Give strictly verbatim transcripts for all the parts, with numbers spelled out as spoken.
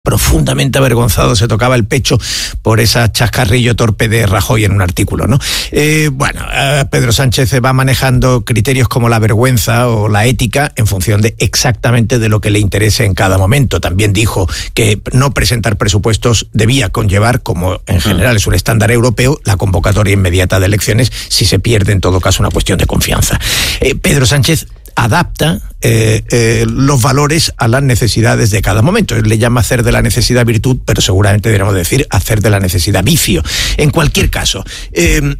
profundamente avergonzado, se tocaba el pecho por esa chascarrillo torpe de Rajoy en un artículo, ¿no? Eh, bueno, eh, Pedro Sánchez va manejando criterios como la vergüenza o la ética en función de exactamente de lo que le interese en cada momento. También dijo que no presentar presupuestos debía conllevar, como en general es un estándar europeo, la convocatoria inmediata de elecciones si se pierde en todo caso una cuestión de confianza. Eh, Pedro Sánchez adapta eh, eh, los valores a las necesidades de cada momento. Él le llama hacer de la necesidad virtud, pero seguramente deberíamos decir hacer de la necesidad vicio. En cualquier caso, eh,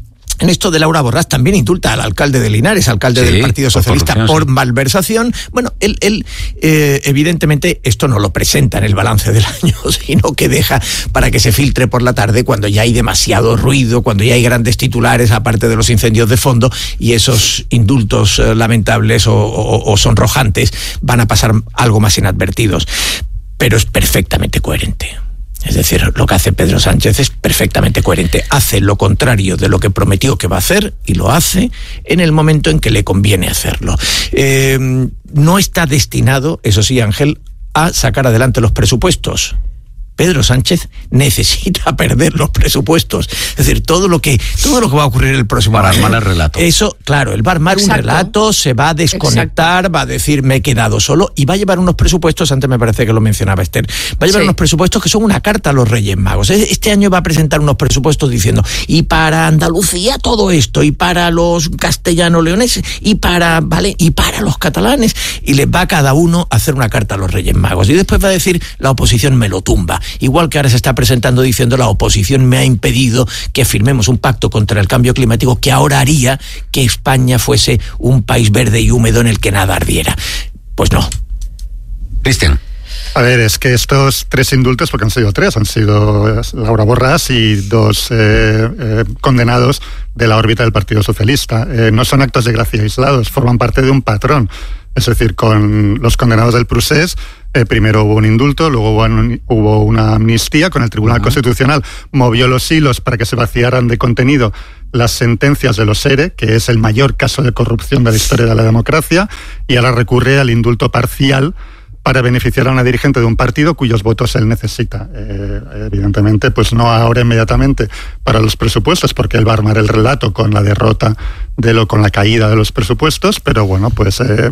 en esto de Laura Borràs también indulta al alcalde de Linares, alcalde sí, del Partido Socialista, por, por malversación. Bueno, él, él eh, evidentemente esto no lo presenta en el balance del año, sino que deja para que se filtre por la tarde cuando ya hay demasiado ruido, cuando ya hay grandes titulares, aparte de los incendios de fondo, y esos indultos eh, lamentables o, o, o sonrojantes van a pasar algo más inadvertidos. Pero es perfectamente coherente. Es decir, lo que hace Pedro Sánchez es perfectamente coherente. Hace lo contrario de lo que prometió que va a hacer y lo hace en el momento en que le conviene hacerlo. Eh, no está destinado, eso sí, Ángel, a sacar adelante los presupuestos. Pedro Sánchez necesita perder los presupuestos. Es decir, todo lo que todo lo que va a ocurrir el próximo año. Para armar el relato. Eso, claro, él va a armar Exacto. un relato, se va a desconectar, Exacto. va a decir me he quedado solo y va a llevar unos presupuestos, antes me parece que lo mencionaba Esther, va a llevar sí. unos presupuestos que son una carta a los Reyes Magos. Este año va a presentar unos presupuestos diciendo y para Andalucía todo esto, y para los castellano-leoneses, y para, ¿vale? y para los catalanes, y les va a cada uno a hacer una carta a los Reyes Magos. Y después va a decir la oposición me lo tumba. Igual que ahora se está presentando diciendo la oposición me ha impedido que firmemos un pacto contra el cambio climático que ahora haría que España fuese un país verde y húmedo en el que nada ardiera. Pues no. Cristian. A ver, es que estos tres indultos, porque han sido tres, han sido Laura Borràs y dos eh, eh, condenados de la órbita del Partido Socialista. Eh, no son actos de gracia aislados, forman parte de un patrón. Es decir, con los condenados del Procés, eh, primero hubo un indulto, luego hubo, un, hubo una amnistía, con el Tribunal uh-huh. Constitucional movió los hilos para que se vaciaran de contenido las sentencias de los ERE, que es el mayor caso de corrupción de la historia de la democracia, y ahora recurre al indulto parcial para beneficiar a una dirigente de un partido cuyos votos él necesita. Eh, evidentemente, pues no ahora inmediatamente para los presupuestos, porque él va a armar el relato con la derrota de lo, con la caída de los presupuestos, pero bueno, pues eh,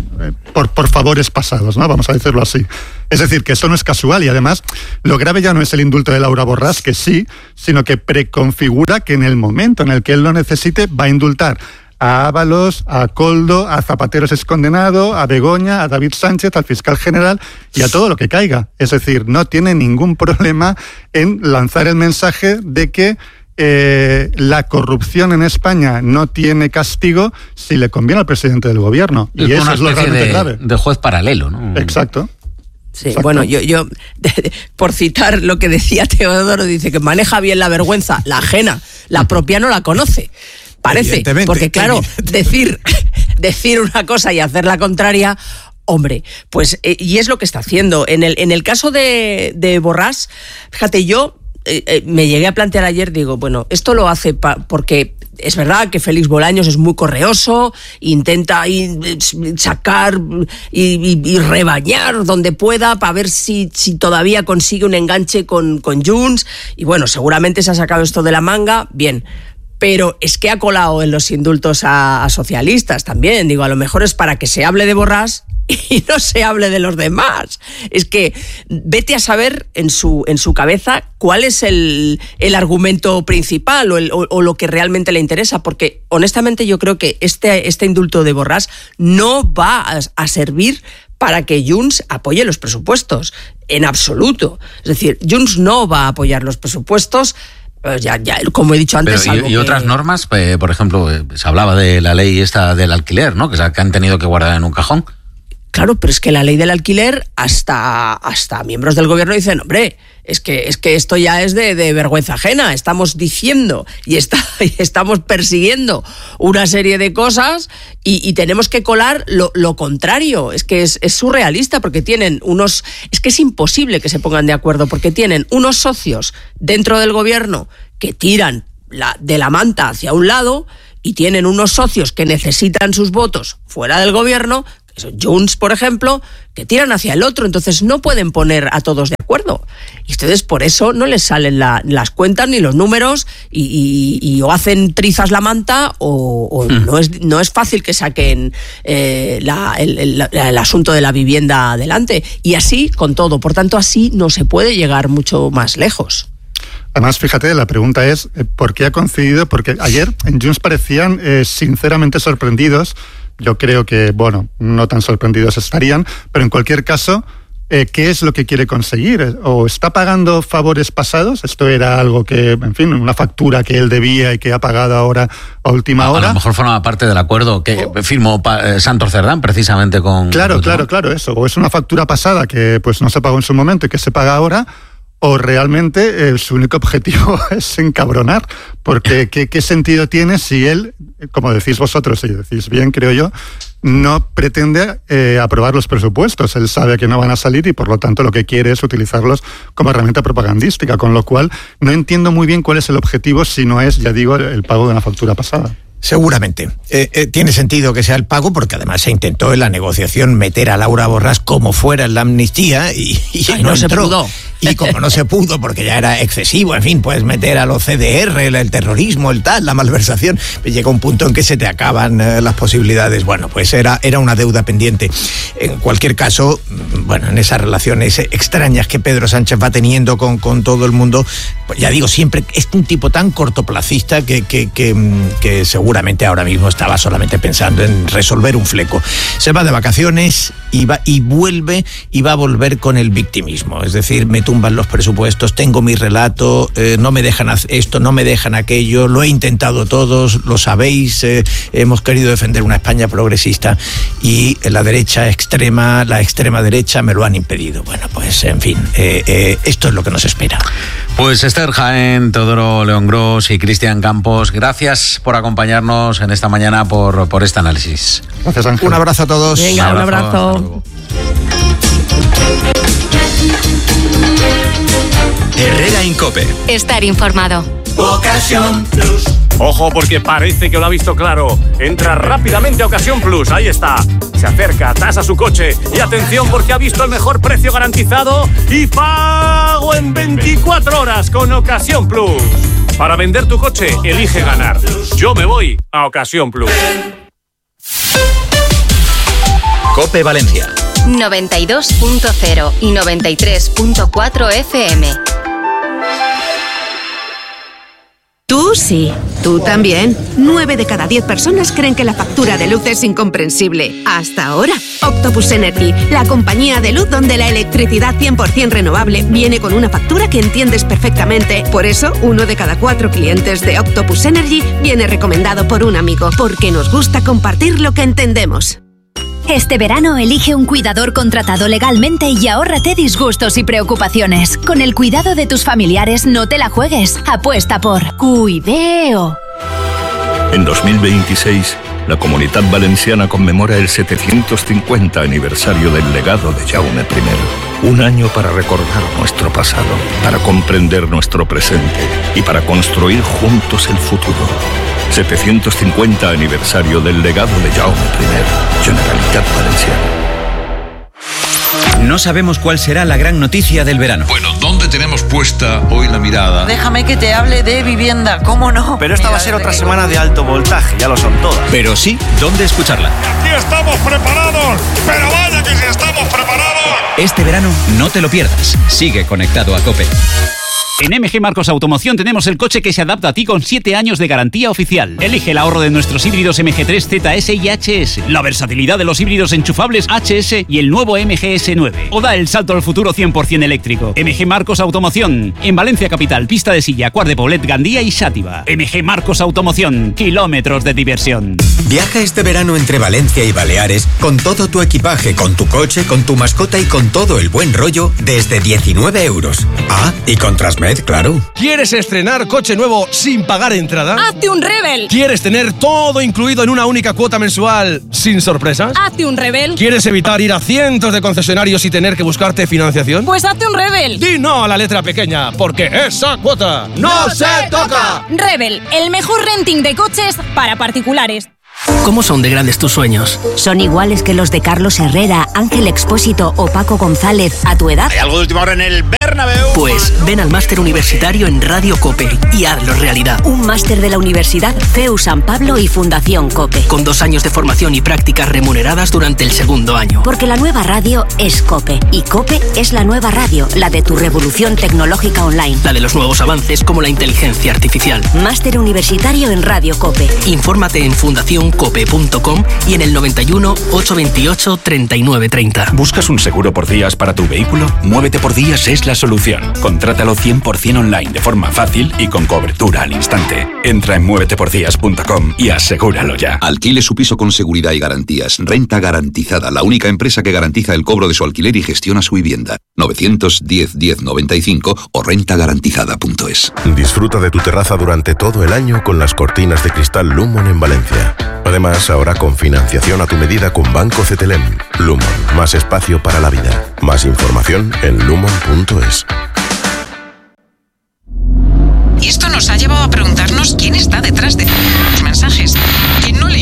por, por favores pasados, ¿no? Vamos a decirlo así. Es decir, que eso no es casual y además lo grave ya no es el indulto de Laura Borràs, que sí, sino que preconfigura que en el momento en el que él lo necesite va a indultar a Ábalos, a Koldo, a Zapatero es condenado, a Begoña, a David Sánchez, al fiscal general y a todo lo que caiga. Es decir, no tiene ningún problema en lanzar el mensaje de que eh, la corrupción en España no tiene castigo si le conviene al presidente del gobierno. Y, y eso es lo realmente de, grave. De juez paralelo, ¿no? Exacto. Sí, Exacto. bueno, yo, yo de, de, por citar lo que decía Teodoro, dice que maneja bien la vergüenza, la ajena, la propia no la conoce. Parece, porque claro, decir, decir una cosa y hacer la contraria, hombre, pues, eh, y es lo que está haciendo. En el, en el caso de, de Borràs, fíjate, yo eh, eh, me llegué a plantear ayer, digo, bueno, esto lo hace pa- porque es verdad que Félix Bolaños es muy correoso, intenta y, sacar y, y, y rebañar donde pueda para ver si, si todavía consigue un enganche con, con Junts, y bueno, seguramente se ha sacado esto de la manga, bien. Pero es que ha colado en los indultos a, a socialistas también. Digo, a lo mejor es para que se hable de Borràs y no se hable de los demás. Es que vete a saber en su, en su cabeza cuál es el, el argumento principal o, el, o, o lo que realmente le interesa, porque honestamente yo creo que este, este indulto de Borràs no va a, a servir para que Junts apoye los presupuestos, en absoluto. Es decir, Junts no va a apoyar los presupuestos. Ya, ya, como he dicho antes. Pero, y, y que... otras normas, eh, por ejemplo, eh, se hablaba de la ley esta del alquiler, ¿no? Que, que han tenido que guardar en un cajón. Claro, pero es que la ley del alquiler, hasta, hasta miembros del gobierno dicen, hombre, es que, es que esto ya es de, de vergüenza ajena. Estamos diciendo y, está, y estamos persiguiendo una serie de cosas y, y tenemos que colar lo, lo contrario. Es que es, es surrealista porque tienen unos... Es que es imposible que se pongan de acuerdo porque tienen unos socios dentro del gobierno que tiran la, de la manta hacia un lado y tienen unos socios que necesitan sus votos fuera del gobierno Junts, por ejemplo, que tiran hacia el otro, entonces no pueden poner a todos de acuerdo. Y ustedes por eso no les salen la, las cuentas ni los números y, y, y o hacen trizas la manta o, o mm. no, es, no es fácil que saquen eh, la, el, el, el asunto de la vivienda adelante. Y así con todo. Por tanto, así no se puede llegar mucho más lejos. Además, fíjate, la pregunta es ¿por qué ha concedido? Porque ayer en Junts parecían eh, sinceramente sorprendidos. Yo creo que, bueno, no tan sorprendidos estarían, pero en cualquier caso, eh, ¿qué es lo que quiere conseguir? ¿O está pagando favores pasados? Esto era algo que, en fin, una factura que él debía y que ha pagado ahora a última a, hora. A lo mejor forma parte del acuerdo que oh. firmó eh, Santos Cerdán precisamente con... Claro, con claro, claro, eso. O es una factura pasada que pues no se pagó en su momento y que se paga ahora, o realmente eh, su único objetivo es encabronar, porque ¿qué, qué sentido tiene si él, como decís vosotros, y decís bien, creo yo, no pretende eh, aprobar los presupuestos? Él sabe que no van a salir y por lo tanto lo que quiere es utilizarlos como herramienta propagandística, con lo cual no entiendo muy bien cuál es el objetivo si no es, ya digo, el pago de una factura pasada. Seguramente. Eh, eh, tiene sentido que sea el pago porque además se intentó en la negociación meter a Laura Borràs como fuera en la amnistía y, y Ay, no, no se pudo. Y como no se pudo porque ya era excesivo, en fin, puedes meter a los C D R, el, el terrorismo, el tal, la malversación, llega un punto en que se te acaban eh, las posibilidades. Bueno, pues era, era una deuda pendiente. En cualquier caso, bueno, en esas relaciones extrañas que Pedro Sánchez va teniendo con, con todo el mundo, pues ya digo, siempre es un tipo tan cortoplacista que, que, que, que seguramente ahora mismo estaba solamente pensando en resolver un fleco. Se va de vacaciones y, va, y vuelve y va a volver con el victimismo, es decir, me tumban los presupuestos, tengo mi relato, eh, no me dejan esto, no me dejan aquello, lo he intentado todos, lo sabéis, eh, hemos querido defender una España progresista y la derecha extrema, la extrema derecha me lo han impedido. Bueno, pues en fin, eh, eh, esto es lo que nos espera. Pues Esther Jaén, Teodoro León Gros y Cristian Campos, gracias por acompañarnos en esta mañana por, por este análisis. Gracias, Ángel. Un abrazo a todos. Venga, un abrazo. Un abrazo. Herrera Incope. Estar informado. Ocasión Plus. Ojo, porque parece que lo ha visto claro. Entra rápidamente a Ocasión Plus, ahí está. Se acerca, tasa su coche y atención porque ha visto el mejor precio garantizado y pago en veinticuatro horas con Ocasión Plus. Para vender tu coche, elige ganar. Yo me voy a Ocasión Plus. Cope Valencia. noventa y dos punto cero y noventa y tres punto cuatro F M. Tú sí, tú también. Nueve de cada diez personas creen que la factura de luz es incomprensible. Hasta ahora. Octopus Energy, la compañía de luz donde la electricidad cien por ciento renovable viene con una factura que entiendes perfectamente. Por eso, uno de cada cuatro clientes de Octopus Energy viene recomendado por un amigo, porque nos gusta compartir lo que entendemos. Este verano elige un cuidador contratado legalmente y ahórrate disgustos y preocupaciones. Con el cuidado de tus familiares no te la juegues. Apuesta por Cuideo. En dos mil veintiséis, la Comunitat Valenciana conmemora el setecientos cincuenta aniversario del legado de Jaume primero. Un año para recordar nuestro pasado, para comprender nuestro presente y para construir juntos el futuro. setecientos cincuenta aniversario del legado de Jaume primero. Generalitat Valenciana. No sabemos cuál será la gran noticia del verano. Bueno, ¿dónde tenemos puesta hoy la mirada? Déjame que te hable de vivienda, ¿cómo no? Pero esta Mira, va a ser otra semana de alto voltaje, ya lo son todas. Pero sí, ¿dónde escucharla? Aquí estamos preparados, pero vaya que si estamos preparados. Este verano no te lo pierdas. Sigue conectado a COPE. En M G Marcos Automoción tenemos el coche que se adapta a ti con siete años de garantía oficial. Elige el ahorro de nuestros híbridos M G tres Z S y H S, la versatilidad de los híbridos enchufables H S y el nuevo M G S nueve. O da el salto al futuro cien por ciento eléctrico. M G Marcos Automoción. En Valencia Capital, Pista de Silla, Quart de Poblet, Gandía y Xàtiva. M G Marcos Automoción. Kilómetros de diversión. Viaja este verano entre Valencia y Baleares con todo tu equipaje, con tu coche, con tu mascota y con todo el buen rollo desde diecinueve euros. Ah, y con Transmed, claro. ¿Quieres estrenar coche nuevo sin pagar entrada? ¡Hazte un Rebel! ¿Quieres tener todo incluido en una única cuota mensual sin sorpresas? ¡Hazte un Rebel! ¿Quieres evitar ir a cientos de concesionarios y tener que buscarte financiación? Pues hazte un Rebel. Di no a la letra pequeña, porque esa cuota no se toca. Rebel, el mejor renting de coches para particulares. ¿Cómo son de grandes tus sueños? ¿Son iguales que los de Carlos Herrera, Ángel Expósito o Paco González a tu edad? ¿Hay algo de última hora en el Bernabéu? Pues ven al máster universitario en Radio COPE y hazlo realidad. Un máster de la Universidad C E U San Pablo y Fundación COPE. Con dos años de formación y prácticas remuneradas durante el segundo año. Porque la nueva radio es COPE y COPE es la nueva radio, la de tu revolución tecnológica online. La de los nuevos avances como la inteligencia artificial. Máster universitario en Radio COPE. Infórmate en fundación cope punto com y en el noventa y uno, ochocientos veintiocho, treinta y nueve treinta. ¿Buscas un seguro por días para tu vehículo? Muévete por días es la solución. Contrátalo cien por ciento online de forma fácil y con cobertura al instante. Entra en muévete por días punto com y asegúralo ya. Alquile su piso con seguridad y garantías. Renta Garantizada, la única empresa que garantiza el cobro de su alquiler y gestiona su vivienda. novecientos diez, diez noventa y cinco o renta garantizada punto es. Disfruta de tu terraza durante todo el año con las cortinas de cristal Lumon en Valencia. Además, ahora con financiación a tu medida con Banco Cetelem. Lumon, más espacio para la vida. Más información en lumon punto es. Y esto nos ha llevado a preguntarnos quién está detrás de los mensajes. ¿Quién no le...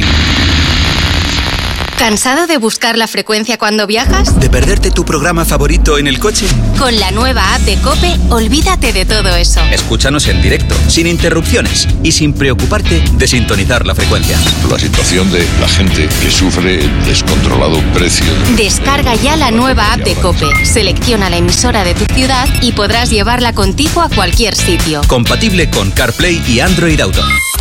¿Cansado de buscar la frecuencia cuando viajas? ¿De perderte tu programa favorito en el coche? Con la nueva app de COPE, olvídate de todo eso. Escúchanos en directo, sin interrupciones y sin preocuparte de sintonizar la frecuencia. La situación de la gente que sufre el descontrolado precio. Descarga ya la nueva app de COPE, selecciona la emisora de tu ciudad y podrás llevarla contigo a cualquier sitio. Compatible con CarPlay y Android Auto.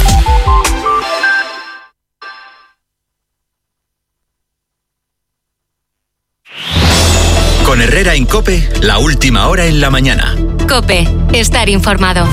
Con Herrera en COPE, la última hora en la mañana. COPE, estar informado.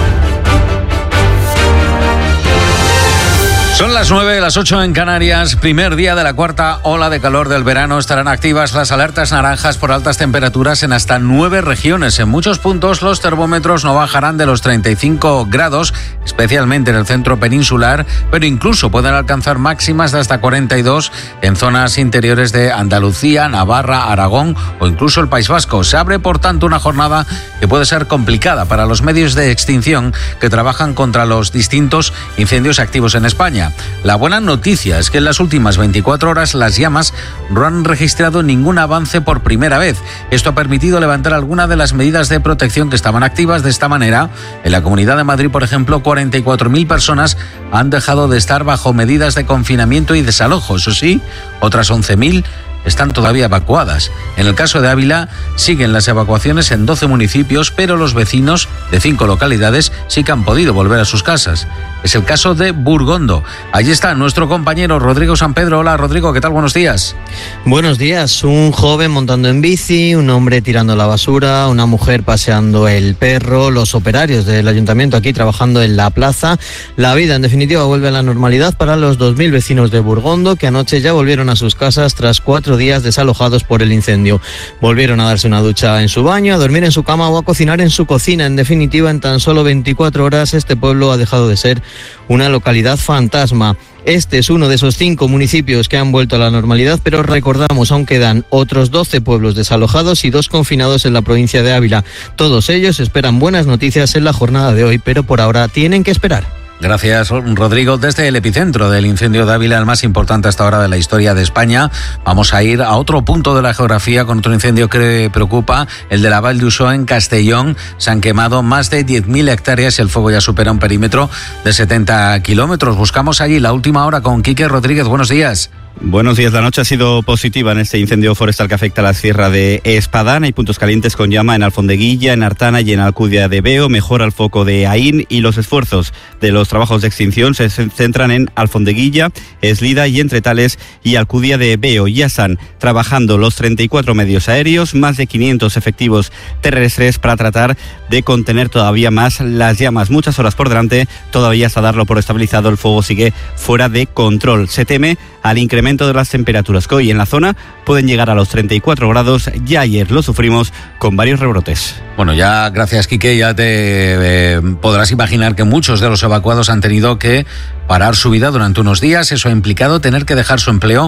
Son las nueve, las ocho en Canarias, primer día de la cuarta ola de calor del verano. Estarán activas las alertas naranjas por altas temperaturas en hasta nueve regiones. En muchos puntos los termómetros no bajarán de los treinta y cinco grados, especialmente en el centro peninsular, pero incluso pueden alcanzar máximas de hasta cuarenta y dos en zonas interiores de Andalucía, Navarra, Aragón o incluso el País Vasco. Se abre, por tanto, una jornada que puede ser complicada para los medios de extinción que trabajan contra los distintos incendios activos en España. La buena noticia es que en las últimas veinticuatro horas las llamas no han registrado ningún avance por primera vez. Esto ha permitido levantar algunas de las medidas de protección que estaban activas. De esta manera, en la Comunidad de Madrid, por ejemplo, cuarenta y cuatro mil personas han dejado de estar bajo medidas de confinamiento y desalojo. Eso sí, otras once mil están todavía evacuadas. En el caso de Ávila, siguen las evacuaciones en doce municipios, pero los vecinos de cinco localidades sí que han podido volver a sus casas. Es el caso de Burgondo. Allí está nuestro compañero Rodrigo San Pedro. Hola, Rodrigo, ¿qué tal? Buenos días. Buenos días. Un joven montando en bici, un hombre tirando la basura, una mujer paseando el perro, los operarios del ayuntamiento aquí trabajando en la plaza. La vida, en definitiva, vuelve a la normalidad para los dos mil vecinos de Burgondo, que anoche ya volvieron a sus casas tras cuatro días desalojados por el incendio. Volvieron a darse una ducha en su baño, a dormir en su cama o a cocinar en su cocina. En definitiva, en tan solo veinticuatro horas este pueblo ha dejado de ser una localidad fantasma. Este es uno de esos cinco municipios que han vuelto a la normalidad, pero recordamos, aún quedan otros doce pueblos desalojados y dos confinados en la provincia de Ávila. Todos ellos esperan buenas noticias en la jornada de hoy, pero por ahora tienen que esperar. Gracias, Rodrigo. Desde el epicentro del incendio de Ávila, el más importante hasta ahora de la historia de España, vamos a ir a otro punto de la geografía con otro incendio que preocupa, el de la Val d'Uixó en Castellón. Se han quemado más de diez mil hectáreas y el fuego ya supera un perímetro de setenta kilómetros. Buscamos allí la última hora con Quique Rodríguez. Buenos días. Buenos días. La noche ha sido positiva en este incendio forestal que afecta a la sierra de Espadán. Hay puntos calientes con llama en Alfondeguilla, en Artana y en Alcudia de Veo. Mejora el foco de Aín y los esfuerzos de los trabajos de extinción se centran en Alfondeguilla, Eslida y entre Tales y Alcudia de Veo. Ya están trabajando los treinta y cuatro medios aéreos, más de quinientos efectivos terrestres para tratar de contener todavía más las llamas. Muchas horas por delante, todavía hasta darlo por estabilizado, el fuego sigue fuera de control. Se teme al incremento de las temperaturas que hoy en la zona pueden llegar a los treinta y cuatro grados. Ya ayer lo sufrimos con varios rebrotes. Bueno, ya gracias, Quique, ya te eh, podrás imaginar que muchos de los evacuados han tenido que parar su vida durante unos días. Eso ha implicado tener que dejar su empleo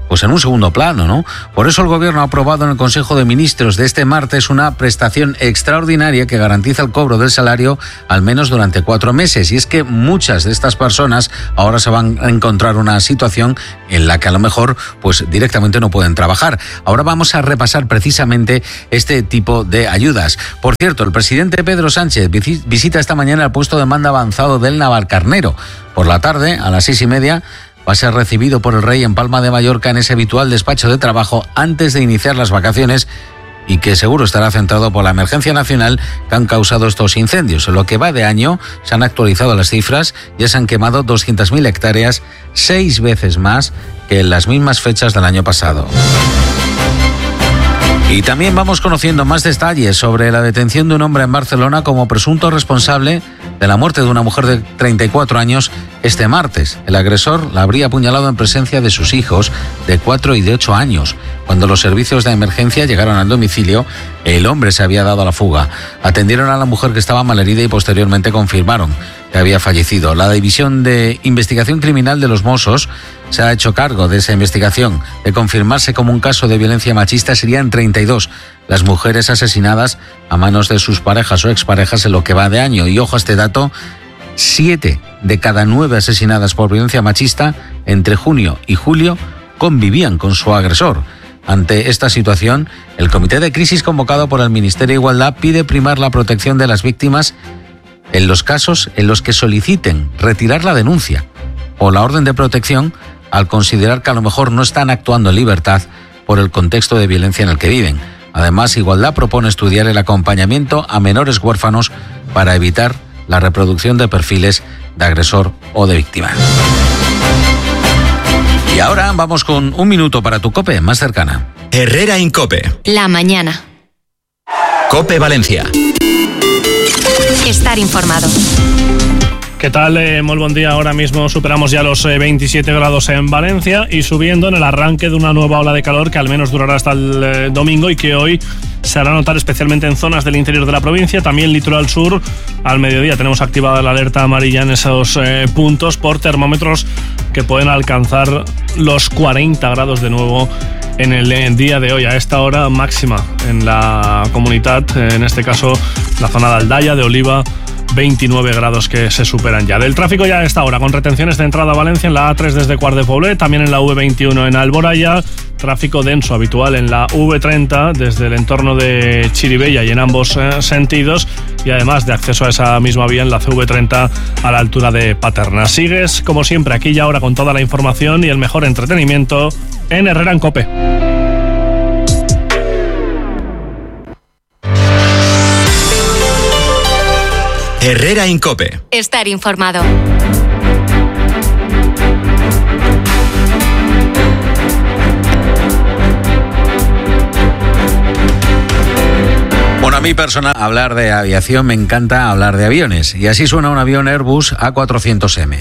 pues en un segundo plano, ¿no? Por eso el Gobierno ha aprobado en el Consejo de Ministros de este martes una prestación extraordinaria que garantiza el cobro del salario al menos durante cuatro meses. Y es que muchas de estas personas ahora se van a encontrar una situación en la que a lo mejor pues directamente no pueden trabajar. Ahora vamos a repasar precisamente este tipo de ayudas. Por cierto, el presidente Pedro Sánchez visita esta mañana el puesto de mando avanzado del Navalcarnero. Por la tarde, a las seis y media, va a ser recibido por el rey en Palma de Mallorca en ese habitual despacho de trabajo antes de iniciar las vacaciones y que seguro estará centrado por la emergencia nacional que han causado estos incendios. En lo que va de año se han actualizado las cifras, ya se han quemado doscientas mil hectáreas, seis veces más que en las mismas fechas del año pasado. Y también vamos conociendo más detalles sobre la detención de un hombre en Barcelona como presunto responsable de la muerte de una mujer de treinta y cuatro años este martes. El agresor la habría apuñalado en presencia de sus hijos de cuatro y de ocho años. Cuando los servicios de emergencia llegaron al domicilio, el hombre se había dado a la fuga. Atendieron a la mujer que estaba malherida y posteriormente confirmaron que había fallecido. La División de Investigación Criminal de los Mossos se ha hecho cargo de esa investigación. De confirmarse como un caso de violencia machista, serían treinta y dos las mujeres asesinadas a manos de sus parejas o exparejas en lo que va de año. Y ojo a este dato, siete de cada nueve asesinadas por violencia machista entre junio y julio convivían con su agresor. Ante esta situación, el Comité de Crisis convocado por el Ministerio de Igualdad pide primar la protección de las víctimas en los casos en los que soliciten retirar la denuncia o la orden de protección al considerar que a lo mejor no están actuando en libertad por el contexto de violencia en el que viven. Además, Igualdad propone estudiar el acompañamiento a menores huérfanos para evitar la reproducción de perfiles de agresor o de víctima. Y ahora vamos con un minuto para tu COPE más cercana. Herrera Incope. La mañana. COPE Valencia. Estar informado. ¿Qué tal? Eh, muy buen día. Ahora mismo superamos ya los eh, veintisiete grados en Valencia y subiendo en el arranque de una nueva ola de calor que al menos durará hasta el eh, domingo y que hoy se hará notar especialmente en zonas del interior de la provincia, también litoral sur. Al mediodía tenemos activada la alerta amarilla en esos eh, puntos por termómetros que pueden alcanzar los cuarenta grados de nuevo en el, en el día de hoy. A esta hora máxima en la comunidad, eh, en este caso la zona de Aldaya, de Oliva, veintinueve grados que se superan ya. Del tráfico ya a esta hora, con retenciones de entrada a Valencia en la A tres desde Quart de Poblet, también en la V veintiuno en Alboraya, tráfico denso habitual en la V treinta desde el entorno de Chiribella y en ambos eh, sentidos, y además de acceso a esa misma vía en la C V treinta a la altura de Paterna. Sigues, como siempre, aquí y ahora con toda la información y el mejor entretenimiento en Herrera en COPE. Herrera Incope. Estar informado. Bueno, a mí personal, hablar de aviación me encanta hablar de aviones. Y así suena un avión Airbus A cuatrocientos eme.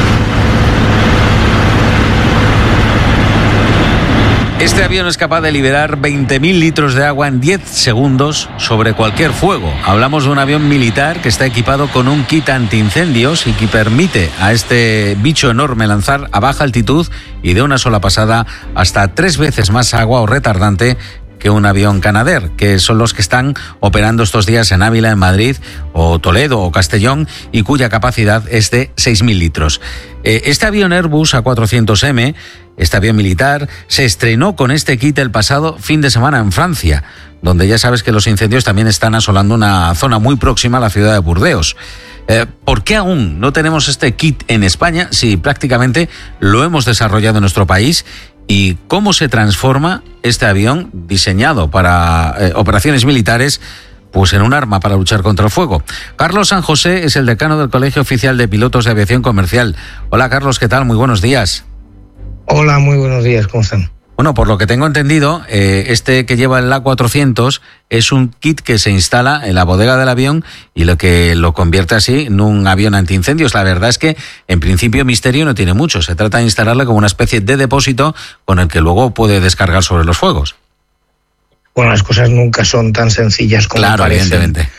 Este avión es capaz de liberar veinte mil litros de agua en diez segundos sobre cualquier fuego. Hablamos de un avión militar que está equipado con un kit antiincendios y que permite a este bicho enorme lanzar a baja altitud y de una sola pasada hasta tres veces más agua o retardante que un avión Canadair, que son los que están operando estos días en Ávila, en Madrid, o Toledo o Castellón, y cuya capacidad es de seis mil litros. Este avión Airbus A cuatrocientos eme, este avión militar, se estrenó con este kit el pasado fin de semana en Francia, donde ya sabes que los incendios también están asolando una zona muy próxima a la ciudad de Burdeos. Eh, ¿Por qué aún no tenemos este kit en España si prácticamente lo hemos desarrollado en nuestro país? ¿Y cómo se transforma este avión diseñado para eh, operaciones militares pues en un arma para luchar contra el fuego? Carlos San José es el decano del Colegio Oficial de Pilotos de Aviación Comercial. Hola Carlos, ¿qué tal? Muy buenos días. Hola, muy buenos días, ¿cómo están? Bueno, por lo que tengo entendido, eh, este que lleva el A cuatrocientos es un kit que se instala en la bodega del avión y lo que lo convierte así en un avión antiincendios. La verdad es que, en principio, misterio no tiene mucho. Se trata de instalarle como una especie de depósito con el que luego puede descargar sobre los fuegos. Bueno, las cosas nunca son tan sencillas como claro, parecen. Evidentemente.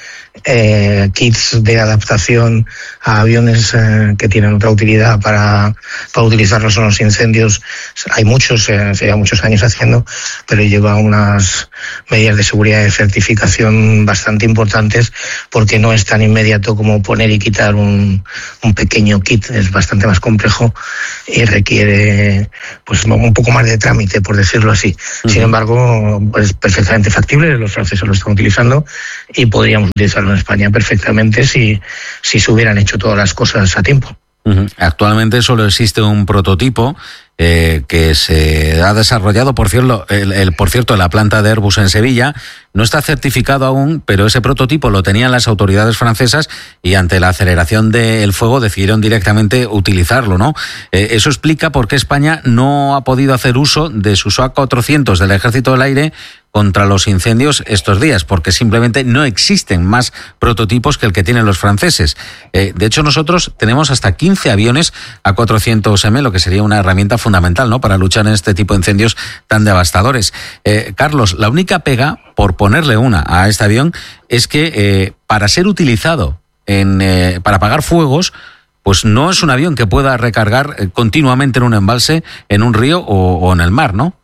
eh, kits de adaptación a aviones eh, que tienen otra utilidad para, para utilizarlos en los incendios. Hay muchos, eh, se lleva muchos años haciendo, pero lleva unas medidas de seguridad y de certificación bastante importantes, porque no es tan inmediato como poner y quitar un, un pequeño kit. Es bastante más complejo y requiere pues un poco más de trámite, por decirlo así. Uh-huh. Sin embargo, pues perfectamente factible, los franceses lo están utilizando y podríamos utilizarlo en España perfectamente si, si se hubieran hecho todas las cosas a tiempo. Uh-huh. Actualmente solo existe un prototipo eh, que se ha desarrollado, por cierto, el, el, por cierto, en la planta de Airbus en Sevilla. No está certificado aún, pero ese prototipo lo tenían las autoridades francesas y ante la aceleración del fuego decidieron directamente utilizarlo, ¿no? Eh, eso explica por qué España no ha podido hacer uso de sus A cuatrocientos del Ejército del Aire contra los incendios estos días, porque simplemente no existen más prototipos que el que tienen los franceses. Eh, de hecho, nosotros tenemos hasta quince aviones A cuatrocientos eme, lo que sería una herramienta fundamental, ¿no?, para luchar en este tipo de incendios tan devastadores. Eh, Carlos, la única pega, por ponerle una a este avión, es que eh, para ser utilizado en, eh, para apagar fuegos, pues no es un avión que pueda recargar eh, continuamente en un embalse, en un río o, o en el mar, ¿no?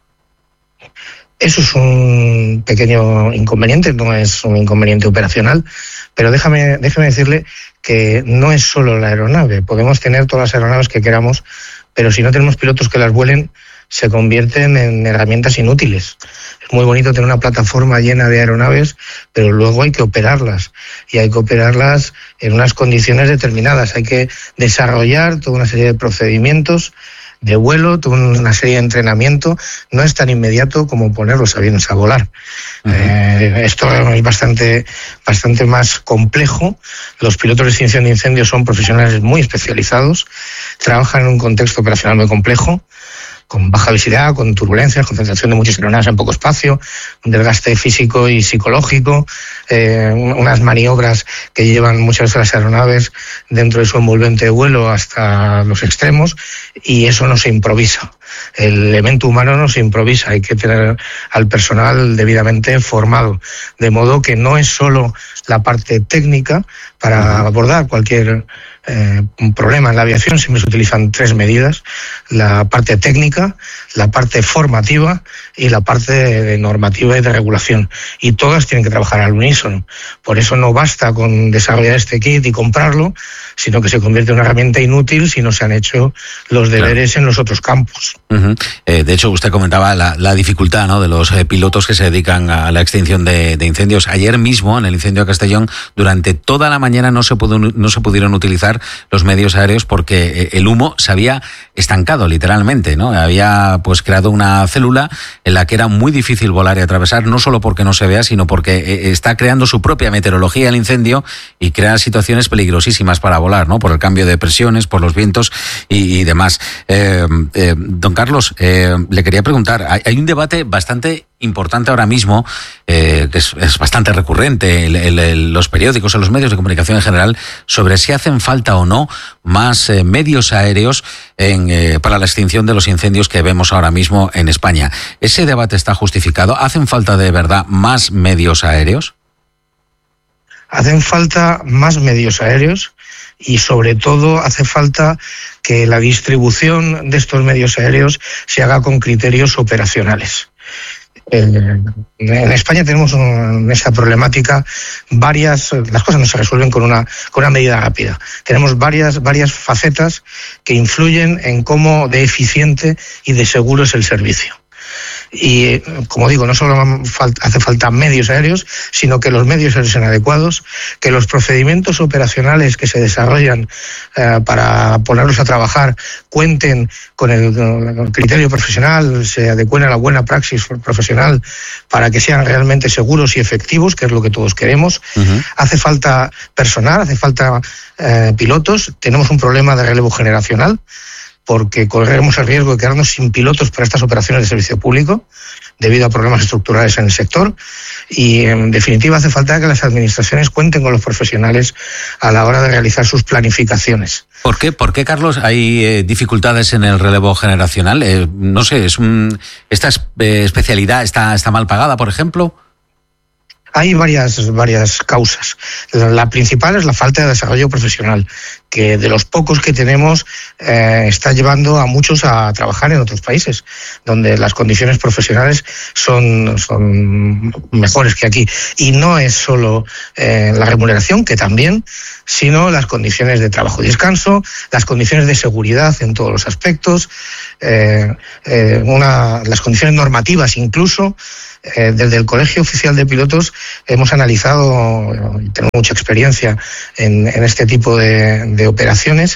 Eso es un pequeño inconveniente, no es un inconveniente operacional, pero déjame, déjame decirle que no es solo la aeronave. Podemos tener todas las aeronaves que queramos, pero si no tenemos pilotos que las vuelen, se convierten en herramientas inútiles. Es muy bonito tener una plataforma llena de aeronaves, pero luego hay que operarlas, y hay que operarlas en unas condiciones determinadas. Hay que desarrollar toda una serie de procedimientos de vuelo, toda una serie de entrenamiento. No es tan inmediato como poner los aviones a volar. Uh-huh. Eh, esto es bastante, bastante más complejo. Los pilotos de extinción de incendios son profesionales muy especializados, trabajan en un contexto operacional muy complejo, con baja visibilidad, con turbulencias, concentración de muchas aeronaves en poco espacio, un desgaste físico y psicológico, eh, unas maniobras que llevan muchas veces las aeronaves dentro de su envolvente de vuelo hasta los extremos, y eso no se improvisa. El elemento humano no se improvisa, hay que tener al personal debidamente formado, de modo que no es solo la parte técnica para abordar cualquier Eh, un problema en la aviación. Siempre se utilizan tres medidas: la parte técnica, la parte formativa y la parte de normativa y de regulación, y todas tienen que trabajar al unísono. Por eso no basta con desarrollar este kit y comprarlo, sino que se convierte en una herramienta inútil si no se han hecho los deberes claro. en los otros campos. Uh-huh. Eh, de hecho, usted comentaba la, la dificultad, ¿no?, de los eh, pilotos que se dedican a la extinción de, de incendios. Ayer mismo, en el incendio de Castellón, durante toda la mañana no se pudo, no se pudieron utilizar los medios aéreos porque el humo se había estancado literalmente, ¿no? Había pues creado una célula en la que era muy difícil volar y atravesar, no solo porque no se vea, sino porque está creando su propia meteorología el incendio y crea situaciones peligrosísimas para volar, ¿no?, por el cambio de presiones, por los vientos y, y demás. Eh, eh, don Carlos, eh, le quería preguntar, hay, hay un debate bastante importante ahora mismo, eh, que es, es bastante recurrente en, en, en los periódicos, en los medios de comunicación en general, sobre si hacen falta o no más eh, medios aéreos en, eh, para la extinción de los incendios que vemos ahora mismo en España. ¿Ese debate está justificado? ¿Hacen falta de verdad más medios aéreos? Hacen falta más medios aéreos y sobre todo hace falta que la distribución de estos medios aéreos se haga con criterios operacionales. En España tenemos en esta problemática varias, las cosas no se resuelven con una, con una medida rápida. Tenemos varias, varias facetas que influyen en cómo de eficiente y de seguro es el servicio. Y, como digo, no solo hace falta medios aéreos, sino que los medios aéreos sean adecuados, que los procedimientos operacionales que se desarrollan eh, para ponerlos a trabajar cuenten con el, con el criterio profesional, se adecuen a la buena praxis profesional para que sean realmente seguros y efectivos, que es lo que todos queremos. Uh-huh. Hace falta personal, hace falta eh, pilotos. Tenemos un problema de relevo generacional, porque corremos el riesgo de quedarnos sin pilotos para estas operaciones de servicio público debido a problemas estructurales en el sector, y en definitiva hace falta que las administraciones cuenten con los profesionales a la hora de realizar sus planificaciones. ¿Por qué, ¿Por qué Carlos, hay eh, dificultades en el relevo generacional? Eh, no sé, es un, ¿esta eh, especialidad está, está mal pagada, por ejemplo? Hay varias, varias causas. La principal es la falta de desarrollo profesional, que de los pocos que tenemos eh, está llevando a muchos a trabajar en otros países, donde las condiciones profesionales son, son mejores que aquí. Y no es solo eh, la remuneración, que también, sino las condiciones de trabajo y descanso, las condiciones de seguridad en todos los aspectos, eh, eh, una, las condiciones normativas incluso. Eh, desde el Colegio Oficial de Pilotos hemos analizado, y tenemos mucha experiencia en, en este tipo de, de operaciones,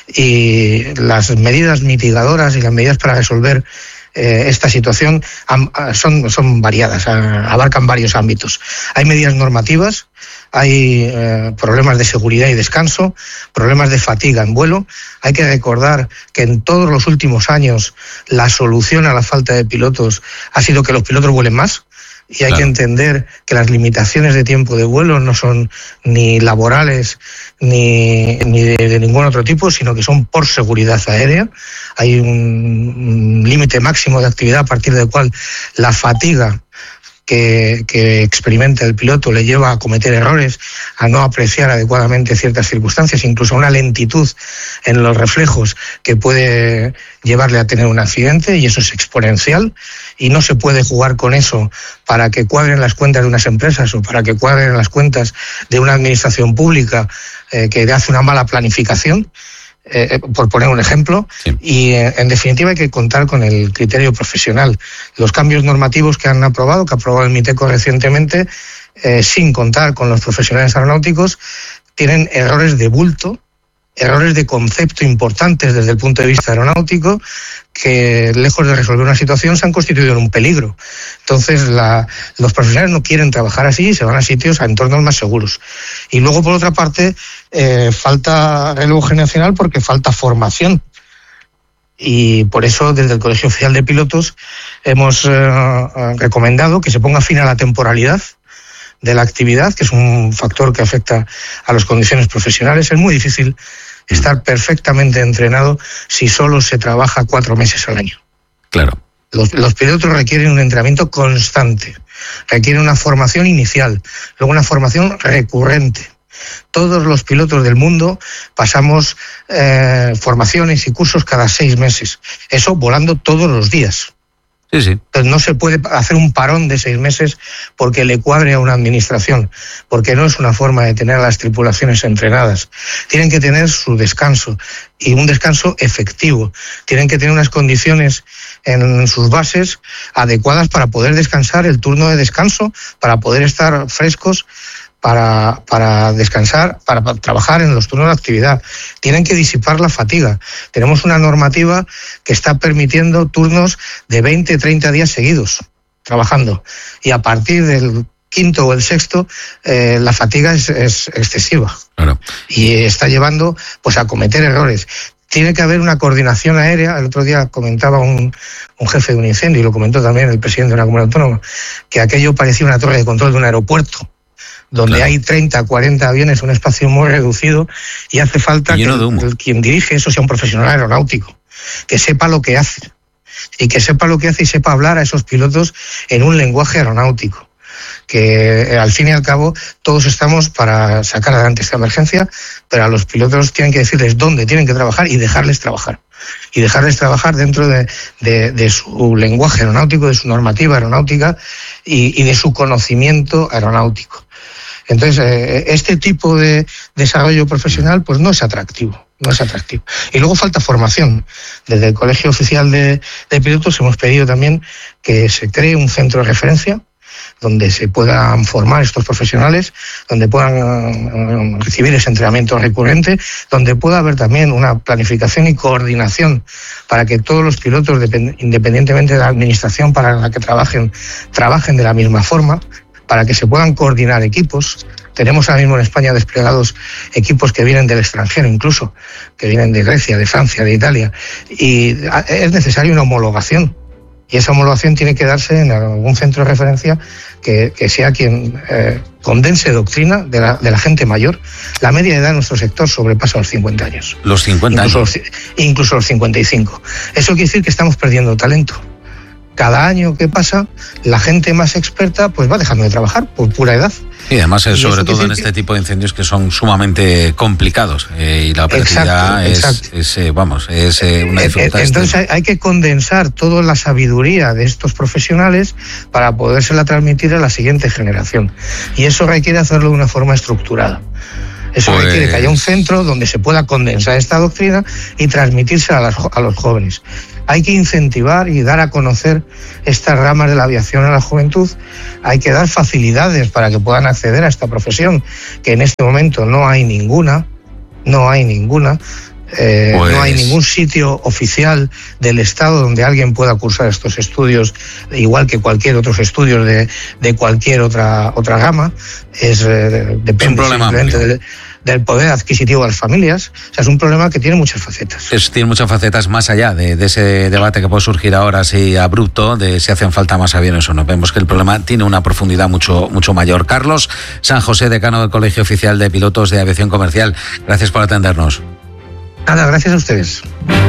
y las medidas mitigadoras y las medidas para resolver eh, esta situación son, son variadas, abarcan varios ámbitos. Hay medidas normativas, hay eh, problemas de seguridad y descanso, problemas de fatiga en vuelo. Hay que recordar que en todos los últimos años la solución a la falta de pilotos ha sido que los pilotos vuelen más. Y hay claro. que entender que las limitaciones de tiempo de vuelo no son ni laborales ni, ni de, de ningún otro tipo, sino que son por seguridad aérea. Hay un, un límite máximo de actividad a partir del cual la fatiga Que, que experimenta el piloto le lleva a cometer errores, a no apreciar adecuadamente ciertas circunstancias, incluso una lentitud en los reflejos que puede llevarle a tener un accidente, y eso es exponencial, y no se puede jugar con eso para que cuadren las cuentas de unas empresas o para que cuadren las cuentas de una administración pública eh, que hace una mala planificación. Eh, por poner un ejemplo, sí. y eh, en definitiva hay que contar con el criterio profesional. Los cambios normativos que han aprobado, que ha aprobado el MITECO recientemente, eh, sin contar con los profesionales aeronáuticos, tienen errores de bulto, errores de concepto importantes desde el punto de vista aeronáutico, que lejos de resolver una situación se han constituido en un peligro. Entonces la, los profesionales no quieren trabajar así y se van a sitios, a entornos más seguros. Y luego, por otra parte, eh, falta relevo generacional porque falta formación. Y por eso desde el Colegio Oficial de Pilotos hemos eh, recomendado que se ponga fin a la temporalidad de la actividad, que es un factor que afecta a las condiciones profesionales. Es muy difícil estar perfectamente entrenado si solo se trabaja cuatro meses al año. Claro. Los, los pilotos requieren un entrenamiento constante, requieren una formación inicial, luego una formación recurrente. Todos los pilotos del mundo pasamos eh, formaciones y cursos cada seis meses, eso volando todos los días. Sí, sí. Entonces no se puede hacer un parón de seis meses porque le cuadre a una administración, porque no es una forma de tener a las tripulaciones entrenadas. Tienen que tener su descanso, y un descanso efectivo. Tienen que tener unas condiciones en sus bases adecuadas para poder descansar el turno de descanso, para poder estar frescos, para, para descansar, para, para trabajar en los turnos de actividad. Tienen que disipar la fatiga. Tenemos una normativa que está permitiendo turnos de veinte, treinta días seguidos trabajando, y a partir del quinto o el sexto eh, la fatiga es, es excesiva. Claro. Y está llevando pues a cometer errores. Tiene que haber una coordinación aérea. El otro día comentaba un, un jefe de un incendio, y lo comentó también el presidente de una comunidad autónoma, que aquello parecía una torre de control de un aeropuerto, donde claro. hay treinta, cuarenta aviones, un espacio muy reducido, y hace falta que el, el, quien dirige eso sea un profesional aeronáutico, que sepa lo que hace, y que sepa lo que hace y sepa hablar a esos pilotos en un lenguaje aeronáutico. Que al fin y al cabo todos estamos para sacar adelante esta emergencia, pero a los pilotos tienen que decirles dónde tienen que trabajar y dejarles trabajar. Y dejarles trabajar dentro de, de, de su lenguaje aeronáutico, de su normativa aeronáutica y, y de su conocimiento aeronáutico. Entonces, eh, este tipo de desarrollo profesional pues no es atractivo, no es atractivo. Y luego falta formación. Desde el Colegio Oficial de, de Pilotos hemos pedido también que se cree un centro de referencia donde se puedan formar estos profesionales, donde puedan recibir ese entrenamiento recurrente, donde pueda haber también una planificación y coordinación para que todos los pilotos, independientemente de la administración para la que trabajen, trabajen de la misma forma, para que se puedan coordinar equipos. Tenemos ahora mismo en España desplegados equipos que vienen del extranjero, incluso, que vienen de Grecia, de Francia, de Italia, y es necesaria una homologación. Y esa homologación tiene que darse en algún centro de referencia que, que sea quien eh, condense doctrina de la, de la gente mayor. La media de edad de nuestro sector sobrepasa los cincuenta años. Los cincuenta incluso años. Los, incluso los cincuenta y cinco. Eso quiere decir que estamos perdiendo talento. cada año que pasa, la gente más experta pues va dejando de trabajar por pura edad. Y además, y sobre todo en este tipo de incendios que son sumamente complicados eh, y la operatividad es, exacto. es eh, vamos, es eh, una dificultad. Entonces hay, hay que condensar toda la sabiduría de estos profesionales para podérsela transmitir a la siguiente generación. Y eso requiere hacerlo de una forma estructurada. Eso pues... requiere que haya un centro donde se pueda condensar esta doctrina y transmitírsela a, las, a los jóvenes. Hay que incentivar y dar a conocer estas ramas de la aviación a la juventud. Hay que dar facilidades para que puedan acceder a esta profesión, que en este momento no hay ninguna, no hay ninguna. Eh, pues... No hay ningún sitio oficial del Estado donde alguien pueda cursar estos estudios, igual que cualquier otros estudios de, de cualquier otra otra gama. Es, eh, depende simplemente del, del poder adquisitivo de las familias. O sea, es un problema que tiene muchas facetas. Es, tiene muchas facetas más allá de, de ese debate que puede surgir ahora así abrupto de si hacen falta más aviones o no. Vemos que el problema tiene una profundidad mucho, mucho mayor. Carlos San José, decano del Colegio Oficial de Pilotos de Aviación Comercial, gracias por atendernos. Nada, gracias a ustedes.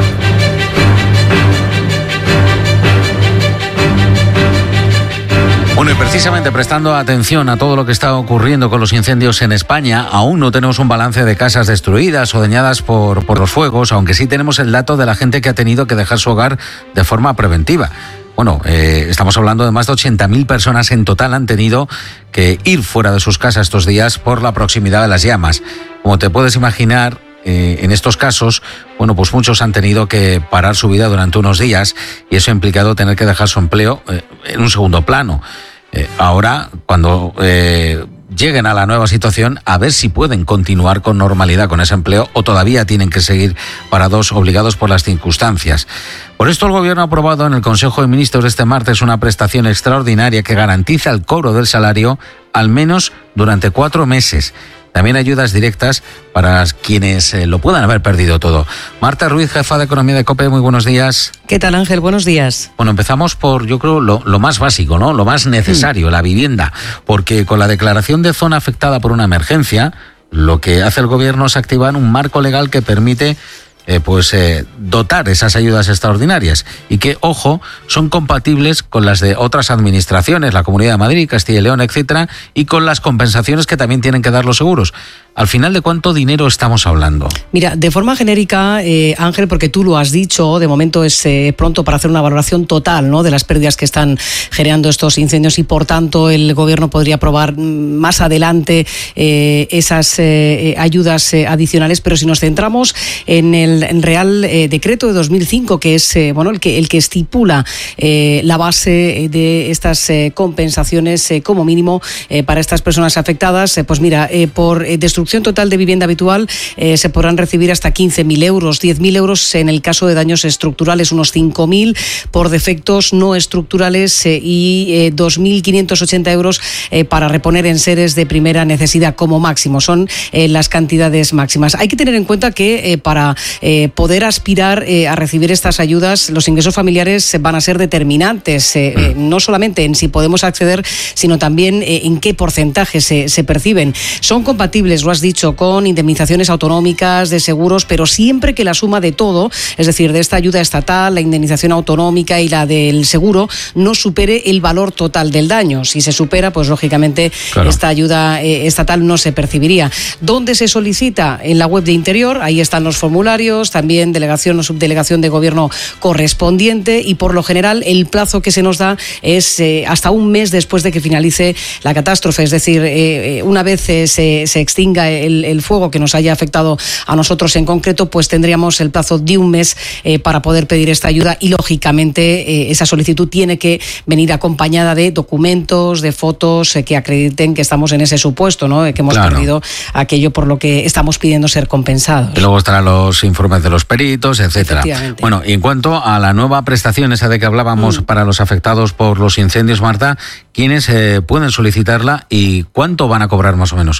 Bueno, y precisamente prestando atención a todo lo que está ocurriendo con los incendios en España, aún no tenemos un balance de casas destruidas o dañadas por, por los fuegos, aunque sí tenemos el dato de la gente que ha tenido que dejar su hogar de forma preventiva. Bueno, eh, estamos hablando de más de ochenta mil personas en total han tenido que ir fuera de sus casas estos días por la proximidad de las llamas. Como te puedes imaginar, Eh, en estos casos, bueno, pues muchos han tenido que parar su vida durante unos días y eso ha implicado tener que dejar su empleo eh, en un segundo plano. Eh, ahora, cuando eh, lleguen a la nueva situación, a ver si pueden continuar con normalidad con ese empleo o todavía tienen que seguir parados, obligados por las circunstancias. Por esto el Gobierno ha aprobado en el Consejo de Ministros este martes una prestación extraordinaria que garantiza el cobro del salario al menos durante cuatro meses. También ayudas directas para quienes eh, lo puedan haber perdido todo. Marta Ruiz, jefa de Economía de COPE, muy buenos días. ¿Qué tal, Ángel? Buenos días. Bueno, empezamos por, yo creo, lo, lo más básico, ¿no? Lo más necesario, mm. la vivienda. Porque con la declaración de zona afectada por una emergencia, lo que hace el Gobierno es activar un marco legal que permite Eh, pues eh, dotar esas ayudas extraordinarias y que, ojo, son compatibles con las de otras administraciones, la Comunidad de Madrid, Castilla y León, etcétera, y con las compensaciones que también tienen que dar los seguros. Al final, ¿de cuánto dinero estamos hablando? Mira, de forma genérica, eh, Ángel, porque tú lo has dicho, de momento es eh, pronto para hacer una valoración total, ¿no?, de las pérdidas que están generando estos incendios y, por tanto, el Gobierno podría aprobar más adelante eh, esas eh, ayudas eh, adicionales. Pero si nos centramos en el en Real eh, Decreto de dos mil cinco, que es eh, bueno el que el que estipula eh, la base de estas eh, compensaciones eh, como mínimo eh, para estas personas afectadas, eh, pues mira, eh, por eh, destrucción total de vivienda habitual eh, se podrán recibir hasta quince mil euros, diez mil euros en el caso de daños estructurales, unos cinco mil por defectos no estructurales eh, y eh, dos mil quinientos ochenta euros eh, para reponer enseres de primera necesidad como máximo. Son eh, las cantidades máximas. Hay que tener en cuenta que eh, para eh, poder aspirar eh, a recibir estas ayudas, los ingresos familiares van a ser determinantes, eh, eh, no solamente en si podemos acceder, sino también eh, en qué porcentaje se, se perciben. Son compatibles, lo has dicho, con indemnizaciones autonómicas de seguros, pero siempre que la suma de todo, es decir, de esta ayuda estatal, la indemnización autonómica y la del seguro, no supere el valor total del daño. Si se supera, pues lógicamente claro, esta ayuda eh, estatal no se percibiría. ¿Dónde se solicita? En la web de Interior, ahí están los formularios, también delegación o subdelegación de gobierno correspondiente, y por lo general el plazo que se nos da es eh, hasta un mes después de que finalice la catástrofe, es decir, eh, una vez eh, se, se extinga el, el fuego que nos haya afectado a nosotros en concreto, pues tendríamos el plazo de un mes eh, para poder pedir esta ayuda, y lógicamente eh, esa solicitud tiene que venir acompañada de documentos, de fotos eh, que acrediten que estamos en ese supuesto, ¿no?, que hemos claro. perdido aquello por lo que estamos pidiendo ser compensados. Y luego estarán los informes de los peritos, etcétera. Bueno, y en cuanto a la nueva prestación, esa de que hablábamos, mm. para los afectados por los incendios, Marta, ¿quiénes eh, pueden solicitarla y cuánto van a cobrar más o menos?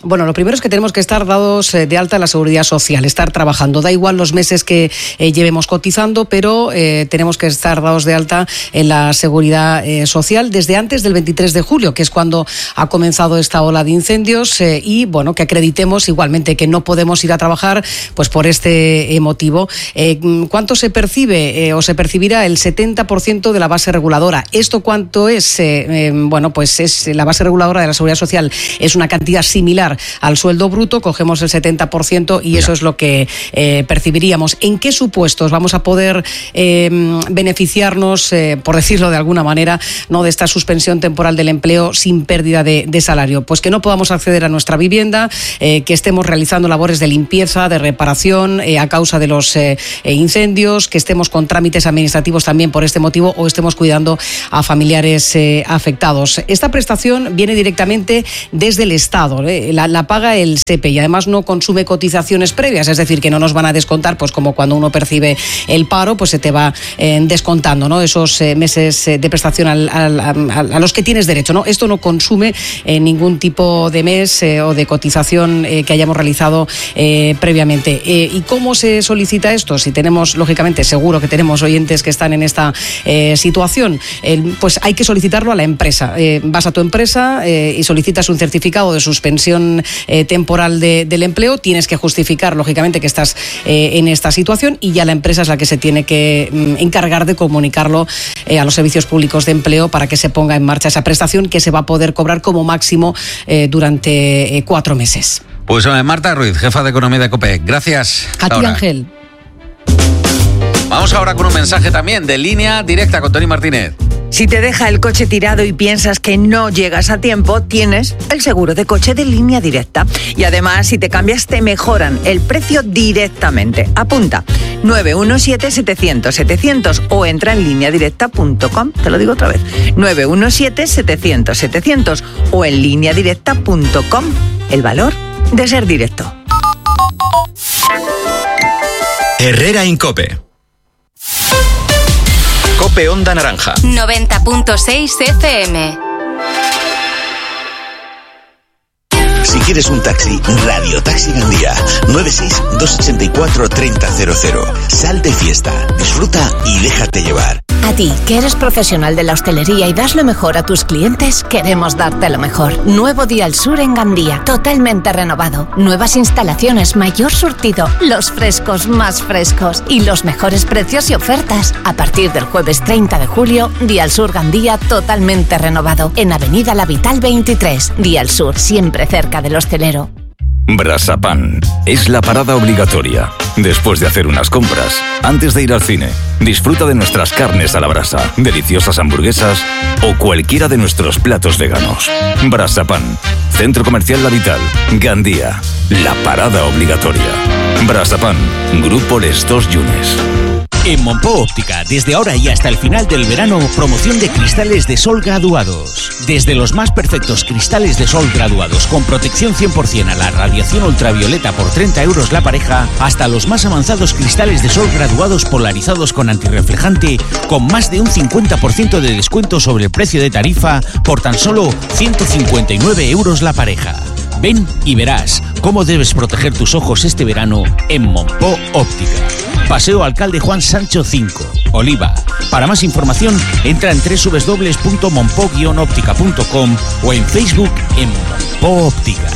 Bueno, lo primero es que tenemos que estar dados de alta en la Seguridad Social, estar trabajando. Da igual los meses que eh, llevemos cotizando, pero eh, tenemos que estar dados de alta en la Seguridad eh, Social desde antes del veintitrés de julio, que es cuando ha comenzado esta ola de incendios eh, y, bueno, que acreditemos igualmente que no podemos ir a trabajar pues por este eh, motivo. Eh, ¿Cuánto se percibe eh, o se percibirá? El setenta por ciento de la base reguladora. ¿Esto cuánto es? Eh, eh, bueno, pues es la base reguladora de la Seguridad Social, es una cantidad similar al sueldo bruto, cogemos el setenta por ciento y eso es lo que eh, percibiríamos. ¿En qué supuestos vamos a poder eh, beneficiarnos, eh, por decirlo de alguna manera, no de esta suspensión temporal del empleo sin pérdida de, de salario? Pues que no podamos acceder a nuestra vivienda, eh, que estemos realizando labores de limpieza, de reparación eh, a causa de los eh, incendios, que estemos con trámites administrativos también por este motivo o estemos cuidando a familiares eh, afectados. Esta prestación viene directamente desde el Estado, ¿eh? la, la paga el S E P E y además no consume cotizaciones previas, es decir, que no nos van a descontar, pues como cuando uno percibe el paro, pues se te va eh, descontando, ¿no? Esos eh, meses eh, de prestación al, al, a, a los que tienes derecho, ¿no? Esto no consume eh, ningún tipo de mes eh, o de cotización eh, que hayamos realizado eh, previamente. Eh, ¿Y cómo se solicita esto? Si tenemos, lógicamente, seguro que tenemos oyentes que están en esta eh, situación, eh, pues hay que solicitarlo a la empresa. Eh, vas a tu empresa eh, y solicitas un certificado de suspensión eh, temporal de, del empleo, tienes que justificar, lógicamente, que estás eh, en esta situación y ya la empresa es la que se tiene que mm, encargar de comunicarlo eh, a los servicios públicos de empleo para que se ponga en marcha esa prestación que se va a poder cobrar como máximo eh, durante eh, cuatro meses. Pues eh, Marta Ruiz, jefa de Economía de COPE. Gracias. A ti, Ángel. Vamos ahora con un mensaje también de Línea Directa con Tony Martínez. Si te deja el coche tirado y piensas que no llegas a tiempo, tienes el seguro de coche de Línea Directa. Y además, si te cambias, te mejoran el precio directamente. Apunta, nueve uno siete, setecientos, setecientos o entra en línea directa punto com. Te lo digo otra vez, nueve uno siete, setecientos, setecientos o en línea directa punto com. El valor de ser directo. Herrera Incope. Cope Onda Naranja. noventa punto seis F M. Si quieres un taxi, Radio Taxi Gandía. nueve seis, dos ocho cuatro, tres cero cero cero. Sal de fiesta, disfruta y déjate llevar. A ti, que eres profesional de la hostelería y das lo mejor a tus clientes, queremos darte lo mejor. Nuevo Día al Sur en Gandía, totalmente renovado. Nuevas instalaciones, mayor surtido, los frescos más frescos y los mejores precios y ofertas. A partir del jueves treinta de julio, Día al Sur Gandía totalmente renovado. En Avenida La Vital veintitrés. Día al Sur, siempre cerca del hostelero. Brasapan es la parada obligatoria. Después de hacer unas compras, antes de ir al cine, disfruta de nuestras carnes a la brasa, deliciosas hamburguesas o cualquiera de nuestros platos veganos. Brasapan, Centro Comercial La Vital, Gandía, la parada obligatoria. Brasapan, Grupo Les Dos Yunes. En Monpó Óptica, desde ahora y hasta el final del verano, promoción de cristales de sol graduados. Desde los más perfectos cristales de sol graduados con protección cien por ciento a la radiación ultravioleta por treinta euros la pareja, hasta los más avanzados cristales de sol graduados polarizados con antirreflejante con más de un cincuenta por ciento de descuento sobre el precio de tarifa por tan solo ciento cincuenta y nueve euros la pareja. Ven y verás cómo debes proteger tus ojos este verano en Monpó Óptica. Paseo Alcalde Juan Sancho cinco, Oliva. Para más información, entra en doble u doble u doble u punto monpó guion óptica punto com o en Facebook en Monpó Óptica.